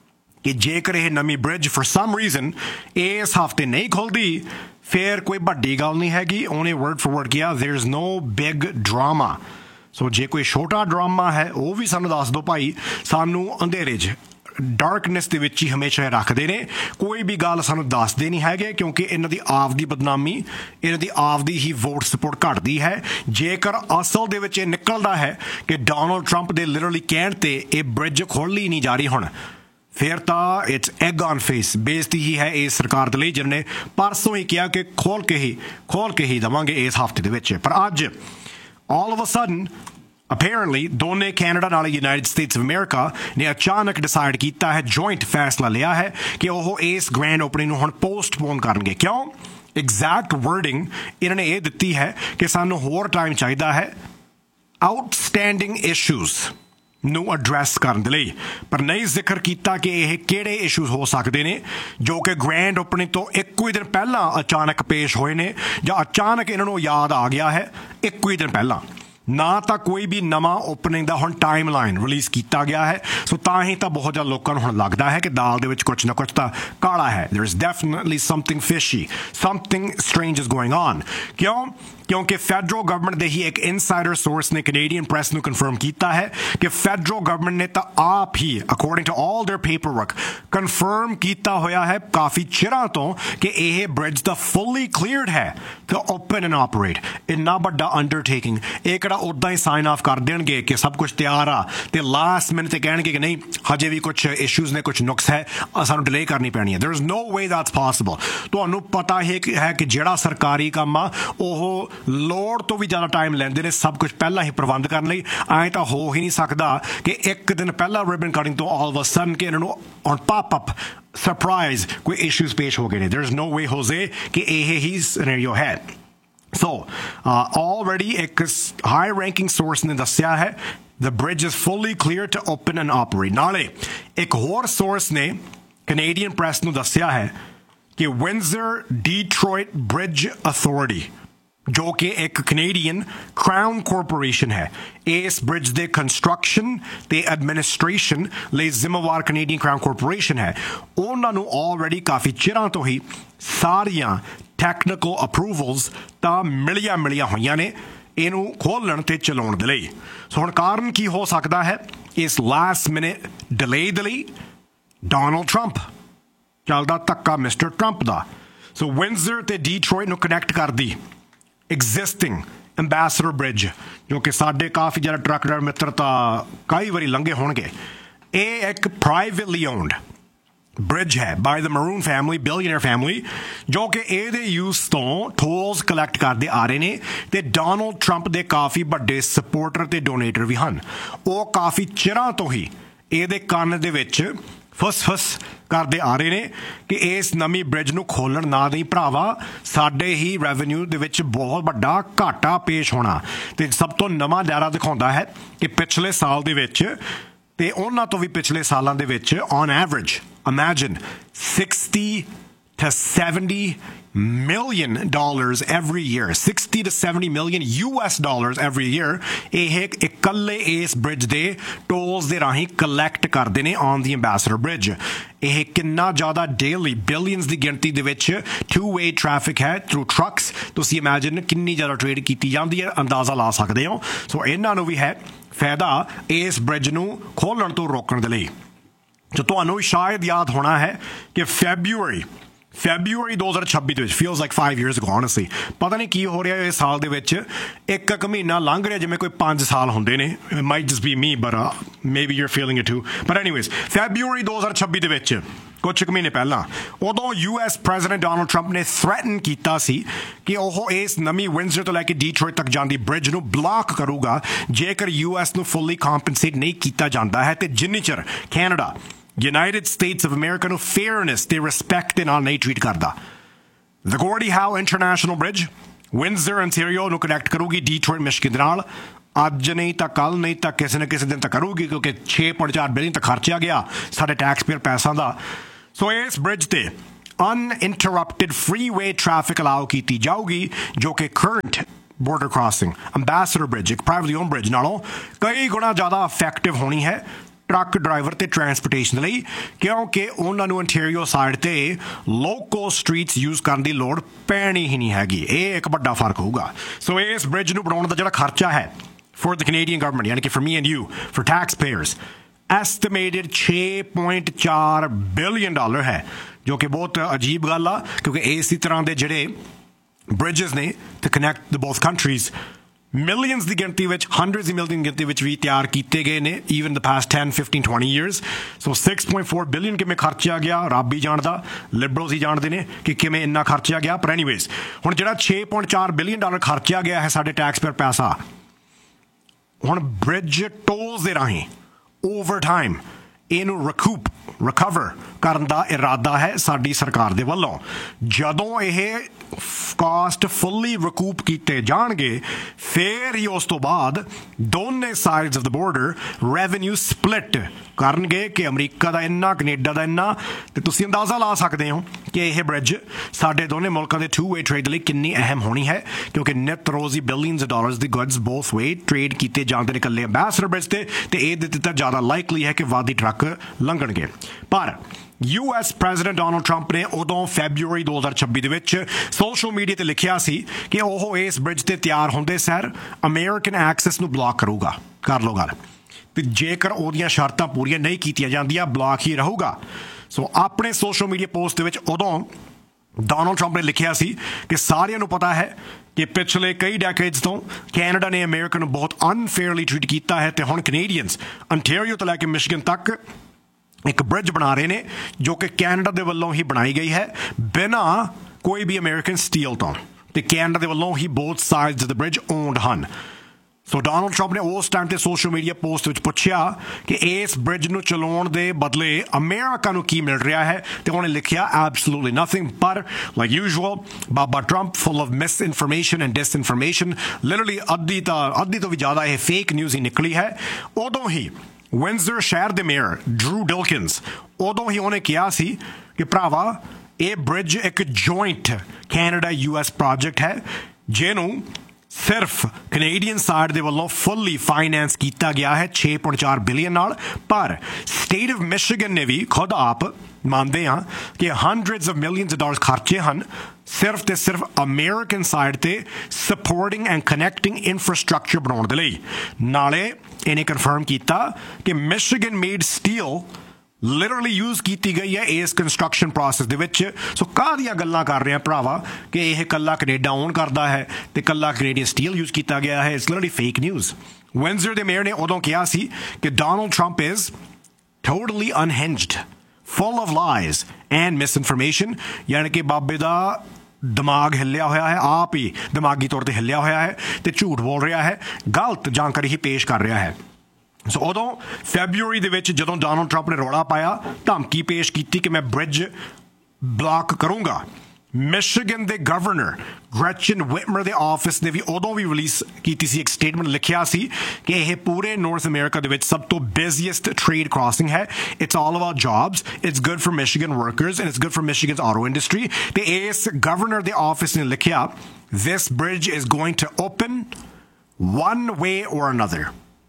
ਕਿ ਜੇਕਰ ਇਹ ਨਵੀਂ ਬ੍ਰਿਜ ਫॉर ਸਮ ਰੀਜ਼ਨ ਇਸ ਹਫ਼ਤੇ ਨਹੀਂ ਖੁੱਲਦੀ ਫਿਰ ਕੋਈ ਵੱਡੀ ਗੱਲ ਨਹੀਂ ਹੈਗੀ। ਉਹਨੇ ਵਰਡ ਫॉर ਵਰਡ ਕਿਹਾ ਦੇयर इज नो ਬਿਗ ਡਰਾਮਾ। ਸੋ ਜੇ ਕੋਈ ਛੋਟਾ ਡਰਾਮਾ ਹੈ ਉਹ ਵੀ ਸਾਨੂੰ ਦੱਸ ਦਿਓ ਭਾਈ, ਸਾਨੂੰ ਅੰਧੇਰੇ 'ਚ ਡਾਰਕਨੈਸ ਦੇ ਵਿੱਚ ਹੀ ਹਮੇਸ਼ਾ ਰੱਖਦੇ ਨੇ, ਕੋਈ ਵੀ ਗੱਲ ਸਾਨੂੰ ਦੱਸਦੇ ਨਹੀਂ ਹੈਗੇ ਕਿਉਂਕਿ ਇਹਨਾਂ ਦੀ ਆਪ ਦੀ ਬਦਨਾਮੀ, ਇਹਨਾਂ ਦੀ ਆਪ ਦੀ ਹੀ ਵੋਟ ਸਪੋਰਟ ਘਟਦੀ ਹੈ। ਜੇਕਰ ਅਸਲ ਦੇ ਵਿੱਚ ਇਹ ਨਿਕਲਦਾ ਹੈ ਕਿ ਡੋਨਲਡ ਟਰੰਪ ਦੇ ਲਿਟਰਲੀ ਕਹਿਣ ਤੇ ਇਹ ਬ੍ਰਿਜ ਖੋਲ੍ਹੀ ਨਹੀਂ ਜਾ ਰਹੀ ਹੁਣ, ਫਿਰ ਤਾਂ ਇਟਸ ਐਗ ਔਨ ਫੇਸ, ਬੇਇੱਜ਼ਤੀ ਹੀ ਹੈ ਇਸ ਸਰਕਾਰ ਦੇ ਲਈ ਜਿਹਨੇ ਪਰਸੋਂ ਹੀ ਕਿਹਾ ਕਿ ਖੋਲ ਕੇ ਹੀ ਖੋਲ ਕੇ ਹੀ ਦੇਵਾਂਗੇ ਇਸ ਹਫ਼ਤੇ ਦੇ ਵਿੱਚ। ਪਰ ਅੱਜ all of a sudden apparently ਦੋਨੇ ਕੈਨੇਡਾ ਨਾਲ ਯੂਨਾਈਟਿਡ ਸਟੇਟਸ ਆਫ ਅਮਰੀਕਾ ਨੇ ਅਚਾਨਕ ਡਿਸਾਈਡ ਕੀਤਾ ਹੈ, ਜੁਆਇੰਟ ਫੈਸਲਾ ਲਿਆ ਹੈ ਕਿ ਉਹ ਇਸ ਗ੍ਰੈਂਡ ਓਪਨਿੰਗ ਨੂੰ ਹੁਣ ਪੋਸਟਪੋਨ ਕਰਨਗੇ। ਕਿਉਂ? ਐਗਜ਼ੈਕਟ ਵਰਡਿੰਗ ਇਹਨਾਂ ਨੇ ਇਹ ਦਿੱਤੀ ਹੈ ਕਿ ਸਾਨੂੰ ਹੋਰ ਟਾਈਮ ਚਾਹੀਦਾ ਹੈ ਆਊਟਸਟੈਂਡਿੰਗ ਇਸ਼ੂਜ਼ ਨੂੰ ਐਡਰੈਸ ਕਰਨ ਦੇ ਲਈ, ਪਰ ਨਹੀਂ ਜ਼ਿਕਰ ਕੀਤਾ ਕਿ ਇਹ ਕਿਹੜੇ ਇਸ਼ੂਜ਼ ਹੋ ਸਕਦੇ ਨੇ ਜੋ ਕਿ ਗ੍ਰੈਂਡ ਓਪਨਿੰਗ ਤੋਂ ਇੱਕੋ ਹੀ ਦਿਨ ਪਹਿਲਾਂ ਅਚਾਨਕ ਪੇਸ਼ ਹੋਏ ਨੇ ਜਾਂ ਅਚਾਨਕ ਇਹਨਾਂ ਨੂੰ ਯਾਦ ਆ ਗਿਆ ਹੈ ਇੱਕੋ ਹੀ ਦਿਨ ਪਹਿਲਾਂ। ਨਾ ਤਾਂ ਕੋਈ ਵੀ ਨਵਾਂ ਓਪਨਿੰਗ ਦਾ ਹੁਣ ਟਾਈਮ ਲਾਈਨ ਰਿਲੀਜ਼ ਕੀਤਾ ਗਿਆ ਹੈ, ਸੋ ਤਾਂ ਹੀ ਤਾਂ ਬਹੁਤ ਜ਼ਿਆਦਾ ਲੋਕਾਂ ਨੂੰ ਹੁਣ ਲੱਗਦਾ ਹੈ ਕਿ ਦਾਲ ਦੇ ਵਿੱਚ ਕੁਛ ਨਾ ਕੁਛ ਤਾਂ ਕਾਲਾ ਹੈ। there is definitely something fishy, something strange is going on। ਕਿਉਂ? ਕਿਉਂਕਿ ਫੈਡਰਲ ਗਵਰਨਮੈਂਟ ਦੇ ਹੀ ਇੱਕ ਇਨਸਾਈਡਰ ਸੋਰਸ ਨੇ ਕੈਨੇਡੀਅਨ ਪ੍ਰੈਸ ਨੂੰ ਕਨਫਰਮ ਕੀਤਾ ਹੈ ਕਿ ਫੈਡਰਲ ਗਵਰਨਮੈਂਟ ਨੇ ਤਾਂ ਆਪ ਹੀ according to all there paper work confirm ਕੀਤਾ ਹੋਇਆ ਹੈ ਕਾਫੀ ਚਿਰਾਂ ਤੋਂ ਕਿ ਇਹ ਬ੍ਰਿਜ ਤਾਂ ਫੁੱਲੀ ਕਲੀਅਰਡ ਹੈ ਟੂ ਓਪਨ ਐਂਡ ਆਪਰੇਟ। ਇੰਨਾ ਵੱਡਾ ਅੰਡਰਟੇਕਿੰਗ ਇਹ ਕਿਹੜਾ ਉੱਦਾਂ ਹੀ ਸਾਈਨ ਆਫ ਕਰ ਦੇਣਗੇ ਕਿ ਸਭ ਕੁਝ ਤਿਆਰ ਆ ਤੇ ਲਾਸਟ ਮਿੰਟ ਤੇ ਕਹਿਣਗੇ ਕਿ ਨਹੀਂ ਹਜੇ ਵੀ ਕੁਝ ਇਸ਼ੂਜ਼ ਨੇ, ਕੁਝ ਨੁਕਸ ਹੈ, ਸਾਨੂੰ ਡਿਲੇ ਕਰਨੀ ਪੈਣੀ ਹੈ। there is no way that's possible। ਤੁਹਾਨੂੰ ਪਤਾ ਹੈ ਕਿ ਜਿਹੜਾ ਸਰਕਾਰੀ ਕੰਮ ਆ ਉਹ ਲੋੜ ਤੋਂ ਵੀ ਜ਼ਿਆਦਾ ਟਾਈਮ ਲੈਂਦੇ ਨੇ ਸਭ ਕੁਝ ਪਹਿਲਾਂ ਹੀ ਪ੍ਰਬੰਧ ਕਰਨ ਲਈ। ਐਂ ਤਾਂ ਹੋ ਹੀ ਨਹੀਂ ਸਕਦਾ ਕਿ ਇੱਕ ਦਿਨ ਪਹਿਲਾਂ ਰਿਬਨ ਕਟਿੰਗ ਤੋਂ ਆਲ ਆਫ ਅ ਸਡਨ ਕਿ ਇਹਨਾਂ ਨੂੰ ਔਨ ਪਾਪ ਅਪ ਸਰਪ੍ਰਾਈਜ਼ ਕੋਈ ਇਸ਼ੂਜ਼ ਪੇਸ਼ ਹੋ ਗਏ ਨੇ। there is no way ਹੋਜ਼ੇ ਕਿ ਇਹ ਹੀ ਸਿਨੈਰੀਓ ਹੈ। ਸੋ ਆਲਰੇਡੀ ਇੱਕ ਹਾਈ ਰੈਂਕਿੰਗ ਸੋਰਸ ਨੇ ਦੱਸਿਆ ਹੈ the bridge is fully clear to open and operate। ਨਾਲੇ ਇੱਕ ਹੋਰ ਸੋਰਸ ਨੇ ਕੈਨੇਡੀਅਨ ਪ੍ਰੈਸ ਨੂੰ ਦੱਸਿਆ ਹੈ ਕਿ ਵਿੰਜ਼ਰ ਡੀਟਰੋਇਟ ਬ੍ਰਿਜ ਅਥਾਰਟੀ ਜੋ ਕਿ ਇੱਕ ਕੈਨੇਡੀਅਨ ਕਰਾਊਨ ਕਾਰਪੋਰੇਸ਼ਨ ਹੈ, ਇਸ ਬ੍ਰਿਜ ਦੇ ਕੰਸਟਰਕਸ਼ਨ ਤੇ ਐਡਮਿਨਿਸਟ੍ਰੇਸ਼ਨ ਲਈ ਜ਼ਿੰਮੇਵਾਰ ਕੈਨੇਡੀਅਨ ਕਰਾਊਨ ਕਾਰਪੋਰੇਸ਼ਨ ਹੈ। ਉਹਨਾਂ ਨੂੰ ਆਲਰੇਡੀ ਕਾਫੀ ਚਿਰਾਂ ਤੋਂ ਹੀ ਸਾਰੀਆਂ ਟੈਕਨੀਕਲ ਅਪਰੂਵਲਸ ਤਾਂ ਮਿਲੀਆਂ ਮਿਲੀਆਂ ਹੋਈਆਂ ਨੇ ਇਹਨੂੰ ਖੋਲ੍ਹਣ ਤੇ ਚਲਾਉਣ ਦੇ ਲਈ। ਸੋ ਹੁਣ ਕਾਰਨ ਕੀ ਹੋ ਸਕਦਾ ਹੈ ਇਸ ਲਾਸਟ ਮਿਨਟ ਡਿਲੇ ਦੇ ਲਈ? ਡੋਨਲਡ ਟਰੰਪ ਚੱਲਦਾ ਧੱਕਾ ਮਿਸਟਰ ਟਰੰਪ ਦਾ। ਸੋ ਵਿੰਜ਼ਰ ਤੇ ਡੀਟਰੋਇਟ ਨੂੰ ਕਨੈਕਟ ਕਰਦੀ ਐਗਜ਼ਿਸਟਿੰਗ ਐਂਬੈਸਡਰ ਬ੍ਰਿਜ ਜੋ ਕਿ ਸਾਡੇ ਕਾਫੀ ਜ਼ਿਆਦਾ ਟਰੱਕ ਡਰਾਈਵਰ ਮਿੱਤਰ ਤਾਂ ਕਈ ਵਾਰੀ ਲੰਘੇ ਹੋਣਗੇ, ਇਹ ਇੱਕ ਪ੍ਰਾਈਵੇਟਲੀ ਓਨਡ ਬ੍ਰਿਜ ਹੈ ਬਾਈ ਦ ਮਰੂਨ ਫੈਮਿਲੀ, ਬਿਲੀਅਨਰ ਫੈਮਿਲੀ, ਜੋ ਕਿ ਇਹਦੇ ਯੂਜ਼ ਤੋਂ ਟੋਲਸ ਕਲੈਕਟ ਕਰਦੇ ਆ ਰਹੇ ਨੇ ਤੇ ਡੋਨਲਡ ਟਰੰਪ ਦੇ ਕਾਫੀ ਵੱਡੇ ਸਪੋਰਟਰ ਤੇ ਡੋਨੇਟਰ ਵੀ ਹਨ। ਉਹ ਕਾਫੀ ਚਿਰਾਂ ਤੋਂ ਹੀ ਇਹਦੇ ਕੰਨ ਦੇ ਵਿੱਚ ਫਸ ਫਸ ਕਰਦੇ ਆ ਰਹੇ ਨੇ ਕਿ ਇਸ ਨਵੀਂ ਬ੍ਰਿਜ ਨੂੰ ਖੋਲ੍ਹਣ ਨਾ ਦੇਈ ਭਰਾਵਾ, ਸਾਡੇ ਹੀ ਰੈਵਨਿਊ ਦੇ ਵਿੱਚ ਬਹੁਤ ਵੱਡਾ ਘਾਟਾ ਪੇਸ਼ ਹੋਣਾ। ਤੇ ਸਭ ਤੋਂ ਨਵਾਂ ਡਾਟਾ ਦਿਖਾਉਂਦਾ ਹੈ ਕਿ ਪਿਛਲੇ ਸਾਲ ਦੇ ਵਿੱਚ ਤੇ ਉਹਨਾਂ ਤੋਂ ਵੀ ਪਿਛਲੇ ਸਾਲਾਂ ਦੇ ਵਿੱਚ on average imagine sixty to seventy million dollars every year, sixty to seventy million U S dollars every year ਇਹ ਇਕੱਲੇ ਇਸ ਬ੍ਰਿਜ ਦੇ ਟੋਲਸ ਦੇ ਰਾਹੀਂ ਕਲੈਕਟ ਕਰਦੇ ਨੇ ਔਨ ਦੀ ਐਂਬੈਸਡਰ ਬ੍ਰਿਜ। ਇਹ ਕਿੰਨਾ ਜ਼ਿਆਦਾ ਡੇਲੀ ਬਿਲੀਅਨਸ ਦੀ ਗਿਣਤੀ ਦੇ ਵਿੱਚ ਟੂ ਵੇ ਟ੍ਰੈਫਿਕ ਹੈ ਥਰੂ ਟਰੱਕਸ। ਤੁਸੀਂ ਇਮੈਜਿਨ ਕਿੰਨੀ ਜ਼ਿਆਦਾ ਟ੍ਰੇਡ ਕੀਤੀ ਜਾਂਦੀ ਹੈ, ਅੰਦਾਜ਼ਾ ਲਾ ਸਕਦੇ ਹੋ। ਸੋ ਇਹਨਾਂ ਨੂੰ ਵੀ ਹੈ ਫਾਇਦਾ ਇਸ ਬ੍ਰਿਜ ਨੂੰ ਖੋਲ੍ਹਣ ਤੋਂ ਰੋਕਣ ਦੇ ਲਈ। ਜੋ ਤੁਹਾਨੂੰ ਸ਼ਾਇਦ ਯਾਦ ਹੋਣਾ ਹੈ ਕਿ ਫੈਬਰੂਅਰੀ ਫੈਬਰੂਅਰੀ ਦੋ ਹਜ਼ਾਰ ਛੱਬੀ ਦੇ ਵਿੱਚ feels like five years ago honestly, ਪਤਾ ਨਹੀਂ ਕੀ ਹੋ ਰਿਹਾ ਇਸ ਸਾਲ ਦੇ ਵਿੱਚ, ਇੱਕ ਇੱਕ ਮਹੀਨਾ ਲੰਘ ਰਿਹਾ ਜਿਵੇਂ ਕੋਈ ਪੰਜ ਸਾਲ ਹੁੰਦੇ ਨੇ। It might just be me but uh, maybe you're feeling it too, but anyways February ਦੋ ਹਜ਼ਾਰ ਛੱਬੀ ਦੇ ਵਿੱਚ ਕੁਝ ਕੁ ਮਹੀਨੇ ਪਹਿਲਾਂ ਉਦੋਂ U S president Donald Trump ਨੇ ਥ੍ਰੈਟਨ ਕੀਤਾ ਸੀ ਕਿ ਉਹ ਇਸ ਨਵੀਂ ਵਿੰਜ਼ਰ ਤੋਂ ਲੈ ਕੇ ਡੀਟਰੋਇਟ ਤੱਕ ਜਾਂਦੀ ਬ੍ਰਿਜ ਨੂੰ ਬਲਾਕ ਕਰੂਗਾ ਜੇਕਰ ਯੂ ਐਸ ਨੂੰ ਫੁੱਲੀ ਕੰਪਨਸੇਟ ਨਹੀਂ ਕੀਤਾ ਜਾਂਦਾ ਹੈ ਤੇ ਜਿੰਨੀ ਚਿਰ Canada United States of America ਨੂੰ ਫੇਅਰਨੈਸ ਤੇ ਰਿਸਪੈਕਟ ਦੇ ਨਾਲ ਨਹੀਂ ਟ੍ਰੀਟ ਕਰਦਾ। The Gordie Howe International Bridge Windsor Ontario ਨੂੰ ਕਨੈਕਟ ਕਰੂਗੀ ਡੀਟਰੋਇਟ ਮਿਸ਼ਿਗਨ ਦੇ ਨਾਲ ਅੱਜ ਨਹੀਂ ਤਾਂ ਕੱਲ ਨਹੀਂ ਤਾਂ ਕਿਸੇ ਨਾ ਕਿਸੇ ਦਿਨ ਤਾਂ ਕਰੂਗੀ ਕਿਉਂਕਿ ਛੇ ਪੁਆਇੰਟ ਚਾਰ ਬਿਲੀਅਨ ਤਾਂ ਖਰਚਿਆ ਗਿਆ ਸਾਡੇ ਟੈਕਸ ਪੇਅਰ ਪੈਸਾ ਦਾ। ਸੋ ਇਸ ਬ੍ਰਿਜ ਤੇ ਅਨਇੰਟਰਪਟਿਡ ਫ੍ਰੀਵੇ ਟ੍ਰੈਫਿਕ ਅਲਾਉ ਕੀਤੀ ਜਾਊਗੀ ਜੋ ਕਿ current border crossing ambassador bridge ਇੱਕ ਪ੍ਰਾਈਵੇਟਲੀ ਓਨ ਬ੍ਰਿਜ ਨਾਲੋਂ ਕਈ ਗੁਣਾ ਜ਼ਿਆਦਾ ਇਫੈਕਟਿਵ ਹੋਣੀ ਹੈ ਟਰੱਕ ਡਰਾਈਵਰ ਤੇ ਟਰਾਂਸਪੋਰਟੇਸ਼ਨ ਲਈ ਕਿਉਂਕਿ ਉਹਨਾਂ ਨੂੰ ਇੰਟੀਰੀਅਰ ਸਾਈਡ ਤੇ ਲੋਕਲ ਸਟਰੀਟਸ ਯੂਜ਼ ਕਰਨ ਦੀ ਲੋੜ ਪੈਣੀ ਹੀ ਨਹੀਂ ਹੈਗੀ। ਇਹ ਇੱਕ ਵੱਡਾ ਫਰਕ ਹੋਊਗਾ। ਸੋ ਇਸ ਬ੍ਰਿਜ ਨੂੰ ਬਣਾਉਣ ਦਾ ਜਿਹੜਾ ਖਰਚਾ ਹੈ for the Canadian government, yani for me and you, for taxpayers, estimated ਛੇ ਪੁਆਇੰਟ ਚਾਰ ਬਿਲੀਅਨ ਡਾਲਰ ਹੈ ਜੋ ਕਿ ਬਹੁਤ ਅਜੀਬ ਗੱਲ ਆ ਕਿਉਂਕਿ ਇਸੇ ਤਰ੍ਹਾਂ ਦੇ ਜਿਹੜੇ ਬ੍ਰਿਜਸ ਨੇ to connect the both countries millions ਦੀ ਗਿਣਤੀ ਵਿੱਚ hundreds ਦੀ ਮਿਲੀਅਨ ਗਿਣਤੀ ਵਿੱਚ ਵੀ ਤਿਆਰ ਕੀਤੇ ਗਏ ਨੇ even the past ten, fifteen, twenty years। so six point four billion ਕਿਵੇਂ ਖਰਚਿਆ ਗਿਆ ਰੱਬ ਹੀ ਜਾਣਦਾ ਲਿਬਰਲਸ ਹੀ ਜਾਣਦੇ ਨੇ ਕਿ ਕਿਵੇਂ ਇੰਨਾ ਖਰਚਿਆ ਗਿਆ ਪਰ ਐਨੀਵੇਜ਼ ਹੁਣ ਜਿਹੜਾ ਛੇ ਪੁਆਇੰਟ ਚਾਰ ਬਿਲੀਅਨ ਡਾਲਰ ਖਰਚਿਆ ਗਿਆ ਹੈ ਸਾਡੇ ਟੈਕਸ ਪੇਅਰ ਪੈਸਾ ਹੁਣ ਬ੍ਰਿਜ ਟੋਲਸ ਦੇ ਰਾਹੀਂ ਓਵਰ ਟਾਈਮ ਇਹਨੂੰ ਰਿਕੂਪ ਰਿਕਵਰ ਕਰਨ ਦਾ ਇਰਾਦਾ ਹੈ ਸਾਡੀ ਸਰਕਾਰ ਦੇ ਵੱਲੋਂ। ਜਦੋਂ ਇਹ ਕਾਸਟ ਫੁੱਲੀ ਰਿਕੂਪ ਕੀਤੇ ਜਾਣਗੇ ਫਿਰ ਹੀ ਉਸ ਤੋਂ ਬਾਅਦ ਦੋਨੇ sides of the border revenue split ਕਰਨਗੇ ਕਿ ਅਮਰੀਕਾ ਦਾ ਇੰਨਾ ਕੈਨੇਡਾ ਦਾ ਇੰਨਾ ਤੇ ਤੁਸੀਂ ਅੰਦਾਜ਼ਾ ਲਾ ਸਕਦੇ ਹੋ ਕਿ ਇਹ ਬ੍ਰਿਜ ਸਾਡੇ ਦੋਨੇ ਮੁਲਕਾਂ ਦੇ ਟੂ ਵੇ ਟ੍ਰੇਡ ਲਈ ਕਿੰਨੀ ਅਹਿਮ ਹੋਣੀ ਹੈ ਕਿਉਂਕਿ ਨਿਤ ਰੋਜ਼ ਹੀ billions of dollars the goods both way trade ਕੀਤੇ ਜਾਂਦੇ ਨੇ ਇਕੱਲੇ ਅੰਬੈਸਡਰ ਬ੍ਰਿਜ ਤੇ ਤੇ ਇਹਦੇ ਤੇ ਤਾਂ ਜ਼ਿਆਦਾ ਲਾਈਕਲੀ ਹੈ ਕਿ ਵਾਦੀ ਟਰੱਕ ਲੰਘਣਗੇ। ਪਰ U S president Donald Trump ਨੇ ਉਦੋਂ ਫੈਬਰੂਅਰੀ ਦੋ ਹਜ਼ਾਰ ਛੱਬੀ ਦੇ ਵਿੱਚ ਸੋਸ਼ਲ ਮੀਡੀਆ ਤੇ ਲਿਖਿਆ ਸੀ ਕਿ ਉਹ ਇਸ ਬ੍ਰਿਜ ਤੇ ਤਿਆਰ ਹੁੰਦੇ ਸਰ ਅਮਰੀਕਨ ਐਕਸੈਸ ਨੂੰ ਬਲੌਕ ਕਰੂਗਾ। ਕਰ ਲਓ ਗੱਲ ਤੇ ਜੇਕਰ ਉਹਦੀਆਂ ਸ਼ਰਤਾਂ ਪੂਰੀਆਂ ਨਹੀਂ ਕੀਤੀਆਂ ਜਾਂਦੀਆਂ ਬਲੌਕ ਹੀ ਰਹੂਗਾ। ਸੋ ਆਪਣੇ ਸੋਸ਼ਲ ਮੀਡੀਆ ਪੋਸਟ ਦੇ ਵਿੱਚ ਉਦੋਂ ਡੋਨਲਡ ਟਰੰਪ ਨੇ ਲਿਖਿਆ ਸੀ ਕਿ ਸਾਰਿਆਂ ਨੂੰ ਪਤਾ ਹੈ ਕਿ ਪਿਛਲੇ ਕਈ ਡੈਕੇਡਸ ਤੋਂ ਕੈਨੇਡਾ ਨੇ ਅਮਰੀਕਾ ਨੂੰ ਬਹੁਤ ਅਨਫੇਅਰਲੀ ਟ੍ਰੀਟ ਕੀਤਾ ਹੈ ਤੇ ਹੁਣ ਕੈਨੇਡੀਅਨਸ ਅੰਟੈਰੀਓ ਤੋਂ ਲੈ ਕੇ ਮਿਸ਼ੀਗਨ ਤੱਕ ਇੱਕ ਬ੍ਰਿਜ ਬਣਾ ਰਹੇ ਨੇ ਜੋ ਕਿ ਕੈਨੇਡਾ ਦੇ ਵੱਲੋਂ ਹੀ ਬਣਾਈ ਗਈ ਹੈ ਬਿਨਾਂ ਕੋਈ ਵੀ ਅਮਰੀਕਨ ਸਟੀਲ ਤੋਂ ਤੇ ਕੈਨੇਡਾ ਦੇ ਵੱਲੋਂ ਹੀ ਬੋਥ sides of the bridge owned ਹਨ। ਸੋ ਡੋਨਲਡ ਟਰੰਪ ਨੇ ਉਸ ਟਾਈਮ ਤੇ ਸੋਸ਼ਲ ਮੀਡੀਆ ਪੋਸਟ ਵਿੱਚ ਪੁੱਛਿਆ ਕਿ ਇਸ ਬ੍ਰਿਜ ਨੂੰ ਚਲਾਉਣ ਦੇ ਬਦਲੇ ਅਮਰੀਕਾ ਨੂੰ ਕੀ ਮਿਲ ਰਿਹਾ ਹੈ ਤੇ ਉਹਨੇ ਲਿਖਿਆ ਐਬਸੋਲੂਟਲੀ ਨਥਿੰਗ। ਪਰ like usual Baba Trump full of miss information and ਡਿਸਇਨਫੋਰਮੇਸ਼ਨ literally ਅੱਧੀ ਤਾਂ ਅੱਧੀ ਤੋਂ ਵੀ ਜ਼ਿਆਦਾ ਇਹ ਫੇਕ ਨਿਊਜ਼ ਹੀ ਨਿਕਲੀ ਹੈ। ਉਦੋਂ ਹੀ ਵਿੰਜ਼ਰ ਸ਼ਹਿਰ ਦੇ ਮੇਅਰ ਡਰੂ ਡਿਲਕਿੰਸ ਉਦੋਂ ਹੀ ਉਹਨੇ ਕਿਹਾ ਸੀ ਕਿ ਭਰਾਵਾ ਇਹ ਬ੍ਰਿਜ ਇੱਕ joint Canada U S project ਹੈ ਜਿਹਨੂੰ ਸਿਰਫ ਕੈਨੇਡੀਅਨ ਸਾਈਡ ਦੇ ਵੱਲੋਂ ਫੁੱਲੀ ਫਾਈਨੈਂਸ ਕੀਤਾ ਗਿਆ ਹੈ ਛੇ ਪੁਆਇੰਟ ਚਾਰ ਬਿਲੀਅਨ ਨਾਲ। ਪਰ ਸਟੇਟ ਆਫ ਮਿਸ਼ੀਗਨ ਨੇ ਵੀ ਖੁਦ ਆਪ ਮੰਨਦੇ ਹਾਂ ਕਿ ਹੰਡਰਡਸ ਆਫ ਮਿਲੀਅਨਸ ਡਾਲਰਸ ਖਰਚੇ ਹਨ ਸਿਰਫ ਤੇ ਸਿਰਫ ਅਮਰੀਕਨ ਸਾਈਡ ਤੇ ਸਪੋਰਟਿੰਗ ਐਂਡ ਕਨੈਕਟਿੰਗ ਇਨਫਰਾਸਟ੍ਰਕਚਰ ਬਣਾਉਣ ਦੇ ਲਈ। ਨਾਲੇ ਇਹਨੇ ਕਨਫਰਮ ਕੀਤਾ ਕਿ Michigan made steel literally use ਕੀਤੀ ਗਈ ਹੈ ਇਸ ਕੰਸਟਰਕਸ਼ਨ ਪ੍ਰੋਸੈਸ ਦੇ ਵਿੱਚ। ਸੋ ਕਾਹਦੀਆਂ ਗੱਲਾਂ ਕਰ ਰਹੇ ਆ ਭਰਾਵਾ ਕਿ ਇਹ ਇਕੱਲਾ ਕੈਨੇਡਾ ਓਨ ਕਰਦਾ ਹੈ ਤੇ ਇਕੱਲਾ ਕੈਨੇਡੀਅਨ ਸਟੀਲ ਯੂਜ਼ ਕੀਤਾ ਗਿਆ ਹੈ। It's literally fake news. ਵਿੰਜ਼ਰ ਦੇ ਮੇਅਰ ਨੇ ਉਦੋਂ ਕਿਹਾ ਸੀ ਕਿ Donald Trump is totally ਅਨਹਿੰਜਡ full of lies and misinformation ਯਾਨੀ ਕਿ ਬਾਬੇ ਦਾ ਦਿਮਾਗ ਹਿੱਲਿਆ ਹੋਇਆ ਹੈ ਆਪ ਹੀ ਦਿਮਾਗੀ ਤੌਰ ਤੇ ਹਿੱਲਿਆ ਹੋਇਆ ਹੈ ਤੇ ਝੂਠ ਬੋਲ ਰਿਹਾ ਹੈ ਗਲਤ ਜਾਣਕਾਰੀ ਹੀ ਪੇਸ਼ ਕਰ ਰਿਹਾ ਹੈ। ਸੋ ਉਦੋਂ ਫੈਬਰੂਅਰੀ ਦੇ ਵਿੱਚ ਜਦੋਂ ਡੋਨਲਡ ਟਰੰਪ ਨੇ ਰੌਲਾ ਪਾਇਆ ਧਮਕੀ ਪੇਸ਼ ਕੀਤੀ ਕਿ ਮੈਂ ਬ੍ਰਿਜ ਬਲੌਕ ਕਰੂੰਗਾ ਮਿਸ਼ੀਗਨ ਦੇ ਗਵਰਨਰ ਗ੍ਰੈਚਨ ਵਿਟਮਰ ਦੇ ਆਫਿਸ ਨੇ ਵੀ ਉਦੋਂ ਵੀ ਰਿਲੀਜ਼ ਕੀਤੀ ਸੀ ਇੱਕ ਸਟੇਟਮੈਂਟ ਲਿਖਿਆ ਸੀ ਕਿ ਇਹ ਪੂਰੇ ਨਾਰਥ ਅਮਰੀਕਾ ਦੇ ਵਿੱਚ ਸਭ ਤੋਂ ਬਿਜ਼ੀਐਸਟ ਟ੍ਰੇਡ ਕ੍ਰਾਸਿੰਗ ਹੈ। It's all about jobs it's good for Michigan workers and it's good for ਮਿਸ਼ੀਗਨਸ auto industry. ਤੇ ਇਸ ਗਵਰਨਰ ਦੇ ਆਫਿਸ ਨੇ ਲਿਖਿਆ this bridge is going to open one way or another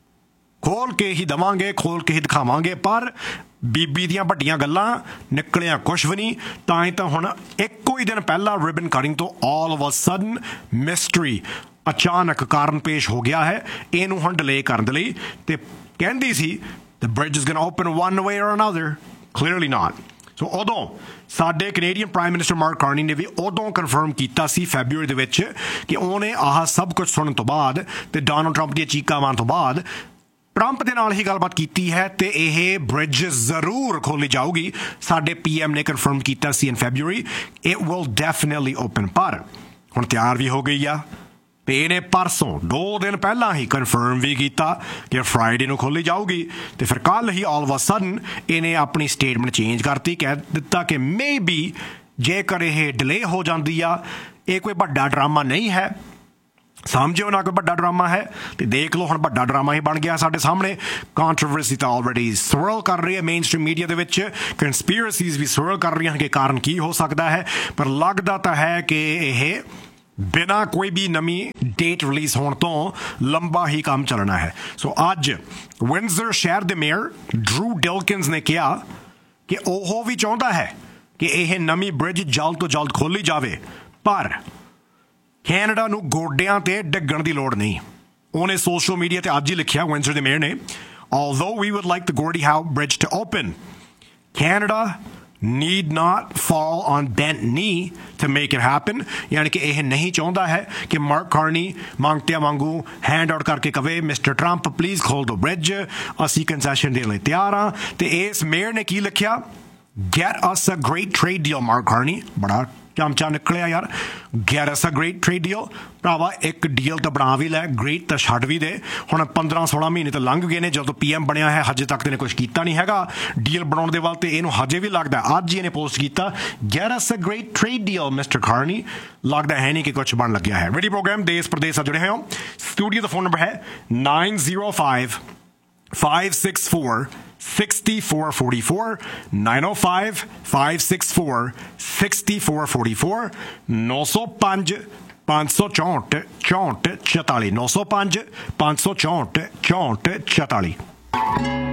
ਖੋਲ ਕੇ ਹੀ ਦੇਵਾਂਗੇ ਖੋਲ ਕੇ ਹੀ ਦਿਖਾਵਾਂਗੇ। ਪਰ ਬੀਬੀ ਦੀਆਂ ਵੱਡੀਆਂ ਗੱਲਾਂ ਨਿਕਲਿਆ ਕੁਛ ਵੀ ਨਹੀਂ। ਤਾਂ ਹੀ ਤਾਂ ਹੁਣ ਇੱਕੋ ਹੀ ਦਿਨ ਪਹਿਲਾਂ ਰਿਬਨ ਕਟਿੰਗ ਤੋਂ all of a sudden mystery ਅਚਾਨਕ ਕਾਰਨ ਪੇਸ਼ ਹੋ ਗਿਆ ਹੈ ਇਹਨੂੰ ਹੁਣ ਡਿਲੇ ਕਰਨ ਦੇ ਲਈ। ਤੇ ਕਹਿੰਦੀ ਸੀ the bridge is going to open one way or another, clearly not। ਸੋ ਉਦੋਂ ਸਾਡੇ Canadian prime minister mark Carney ਨੇ ਵੀ ਉਦੋਂ ਕਨਫਰਮ ਕੀਤਾ ਸੀ ਫੈਬਰੂਅਰੀ ਦੇ ਵਿੱਚ ਕਿ ਉਹਨੇ ਆਹ ਸਭ ਕੁਝ ਸੁਣਨ ਤੋਂ ਬਾਅਦ ਤੇ ਡੋਨਲਡ ਟਰੰਪ ਦੀਆਂ ਚੀਕਾਂ ਮਾਰਨ ਤੋਂ ਬਾਅਦ ਟਰੰਪ ਦੇ ਨਾਲ ਹੀ ਗੱਲਬਾਤ ਕੀਤੀ ਹੈ ਤੇ ਇਹ ਬ੍ਰਿਜ ਜ਼ਰੂਰ ਖੋਲੀ ਜਾਊਗੀ। ਸਾਡੇ ਪੀ ਐਮ ਨੇ ਕਨਫਰਮ ਕੀਤਾ ਸੀ ਇਨ February it will definitely open. ਪਰ ਹੁਣ ਤਿਆਰ ਵੀ ਹੋ ਗਈ ਆ ਤੇ ਇਹਨੇ ਪਰਸੋਂ ਦੋ ਦਿਨ ਪਹਿਲਾਂ ਹੀ ਕਨਫਰਮ ਵੀ ਕੀਤਾ ਕਿ ਫਰਾਈਡੇ ਨੂੰ ਖੋਲੀ ਜਾਊਗੀ। ਤੇ ਫਿਰ ਕੱਲ ਹੀ ਆਲ ਆਫ ਅ ਸਡਨ ਇਹਨੇ ਆਪਣੀ ਸਟੇਟਮੈਂਟ ਚੇਂਜ ਕਰਤੀ ਕਹਿ ਦਿੱਤਾ ਕਿ ਮੇ ਬੀ ਜੇਕਰ ਇਹ ਡਿਲੇ ਹੋ ਜਾਂਦੀ ਆ ਇਹ ਕੋਈ ਵੱਡਾ ਡਰਾਮਾ ਨਹੀਂ ਹੈ ਸਮਝਿਓ ਨਾ ਕੋਈ ਵੱਡਾ ਡਰਾਮਾ ਹੈ ਤੇ ਦੇਖ ਲਓ ਹੁਣ ਵੱਡਾ ਡਰਾਮਾ ਹੀ ਬਣ ਗਿਆ ਸਾਡੇ ਸਾਹਮਣੇ ਕੰਟਰੋਵਰਸੀ ਤਾਂ ਆਲਰੇਡੀ ਸਵਰਲ ਕਰ ਰਹੀ ਹੈ ਮੇਨ ਸਟ੍ਰੀਮ ਮੀਡੀਆ ਦੇ ਵਿੱਚ ਕੰਸਪੀਰਸੀਜ਼ ਵੀ ਸਵਰਲ ਕਰ ਰਹੀਆਂ ਕਿ ਕਾਰਨ ਕੀ ਹੋ ਸਕਦਾ ਹੈ ਪਰ ਲੱਗਦਾ ਤਾਂ ਹੈ ਕਿ ਇਹ ਬਿਨਾਂ ਕੋਈ ਵੀ ਨਵੀਂ ਡੇਟ ਰਿਲੀਜ਼ ਹੋਣ ਤੋਂ ਲੰਬਾ ਹੀ ਕੰਮ ਚੱਲਣਾ ਹੈ ਸੋ ਅੱਜ ਵਿੰਜ਼ਰ ਸ਼ਹਿਰ ਦੇ ਮੇਅਰ ਡਰੂ ਡਿਲਕਿੰਸ ਨੇ ਕਿਹਾ ਕਿ ਉਹ ਵੀ ਚਾਹੁੰਦਾ ਹੈ ਕਿ ਇਹ ਨਵੀਂ ਬ੍ਰਿਜ ਜਲਦ ਤੋਂ ਜਲਦ ਖੋਲ੍ਹੀ ਜਾਵੇ ਪਰ ਕੈਨੇਡਾ ਨੂੰ ਗੋਡਿਆਂ ਤੇ ਡਿੱਗਣ ਦੀ ਲੋੜ ਨਹੀਂ ਉਹਨੇ ਸੋਸ਼ਲ ਮੀਡੀਆ ਤੇ ਅੱਜ ਹੀ ਲਿਖਿਆ ਵਿੰਜ਼ਰ ਦੇ ਮੇਅਰ ਨੇ although we would like the Gordie Howe Bridge to open Canada need not fall on bent knee to make it happen ਯਾਨੀ ਕਿ ਇਹ ਨਹੀਂ ਚਾਹੁੰਦਾ ਹੈ ਕਿ ਮਾਰਕ ਕਾਰਨੀ ਮੰਗਤਿਆਂ ਵਾਂਗੂ ਹੈਂਡ ਆਊਟ ਕਰਕੇ ਕਵੇ ਮਿਸਟਰ ਟਰੰਪ ਪਲੀਜ਼ ਖੋਲ ਦਿਓ ਬ੍ਰਿਜ ਅਸੀਂ ਕੰਸੈਸ਼ਨ ਦੇਣ ਲਈ ਤਿਆਰ ਹਾਂ ਤੇ ਇਸ ਮੇਅਰ ਨੇ ਕੀ ਲਿਖਿਆ get us a great trade deal mark Carney ਬੜਾ ਚਮਚਾ ਨਿਕਲਿਆ ਯਾਰ get us a great trade deal ਭਰਾਵਾ ਇੱਕ ਡੀਲ ਤਾਂ ਬਣਾ ਵੀ ਲੈ ਗ੍ਰੇਟ ਤਾਂ ਛੱਡ ਵੀ ਦੇ ਹੁਣ ਪੰਦਰਾਂ ਸੋਲਾਂ ਮਹੀਨੇ ਤਾਂ ਲੰਘ ਗਏ ਨੇ ਜਦੋਂ ਪੀ ਐਮ ਬਣਿਆ ਹੈ ਹਜੇ ਤੱਕ ਤੇ ਨੇ ਕੁਛ ਕੀਤਾ ਨਹੀਂ ਹੈਗਾ ਡੀਲ ਬਣਾਉਣ ਦੇ ਵੱਲ ਤੇ ਇਹਨੂੰ ਹਜੇ ਵੀ ਲੱਗਦਾ ਅੱਜ ਹੀ ਇਹਨੇ ਪੋਸਟ ਕੀਤਾ get us a great trade deal mister Carney ਲੱਗਦਾ ਹੈ ਨਹੀਂ ਕਿ ਕੁਛ ਬਣ ਲੱਗਿਆ ਹੈ ਰੇਡੀ ਪ੍ਰੋਗਰਾਮ ਦੇਸ਼ ਪ੍ਰਦੇਸ਼ ਨਾਲ ਜੁੜੇ ਹੋਏ ਹੋ ਸਟੂਡੀਓ ਦਾ ਫੋਨ ਨੰਬਰ ਹੈ nine zero five five six four six four four four nine oh five five six four six four four four nine oh five five six four four four forty nine oh five five six four four four forty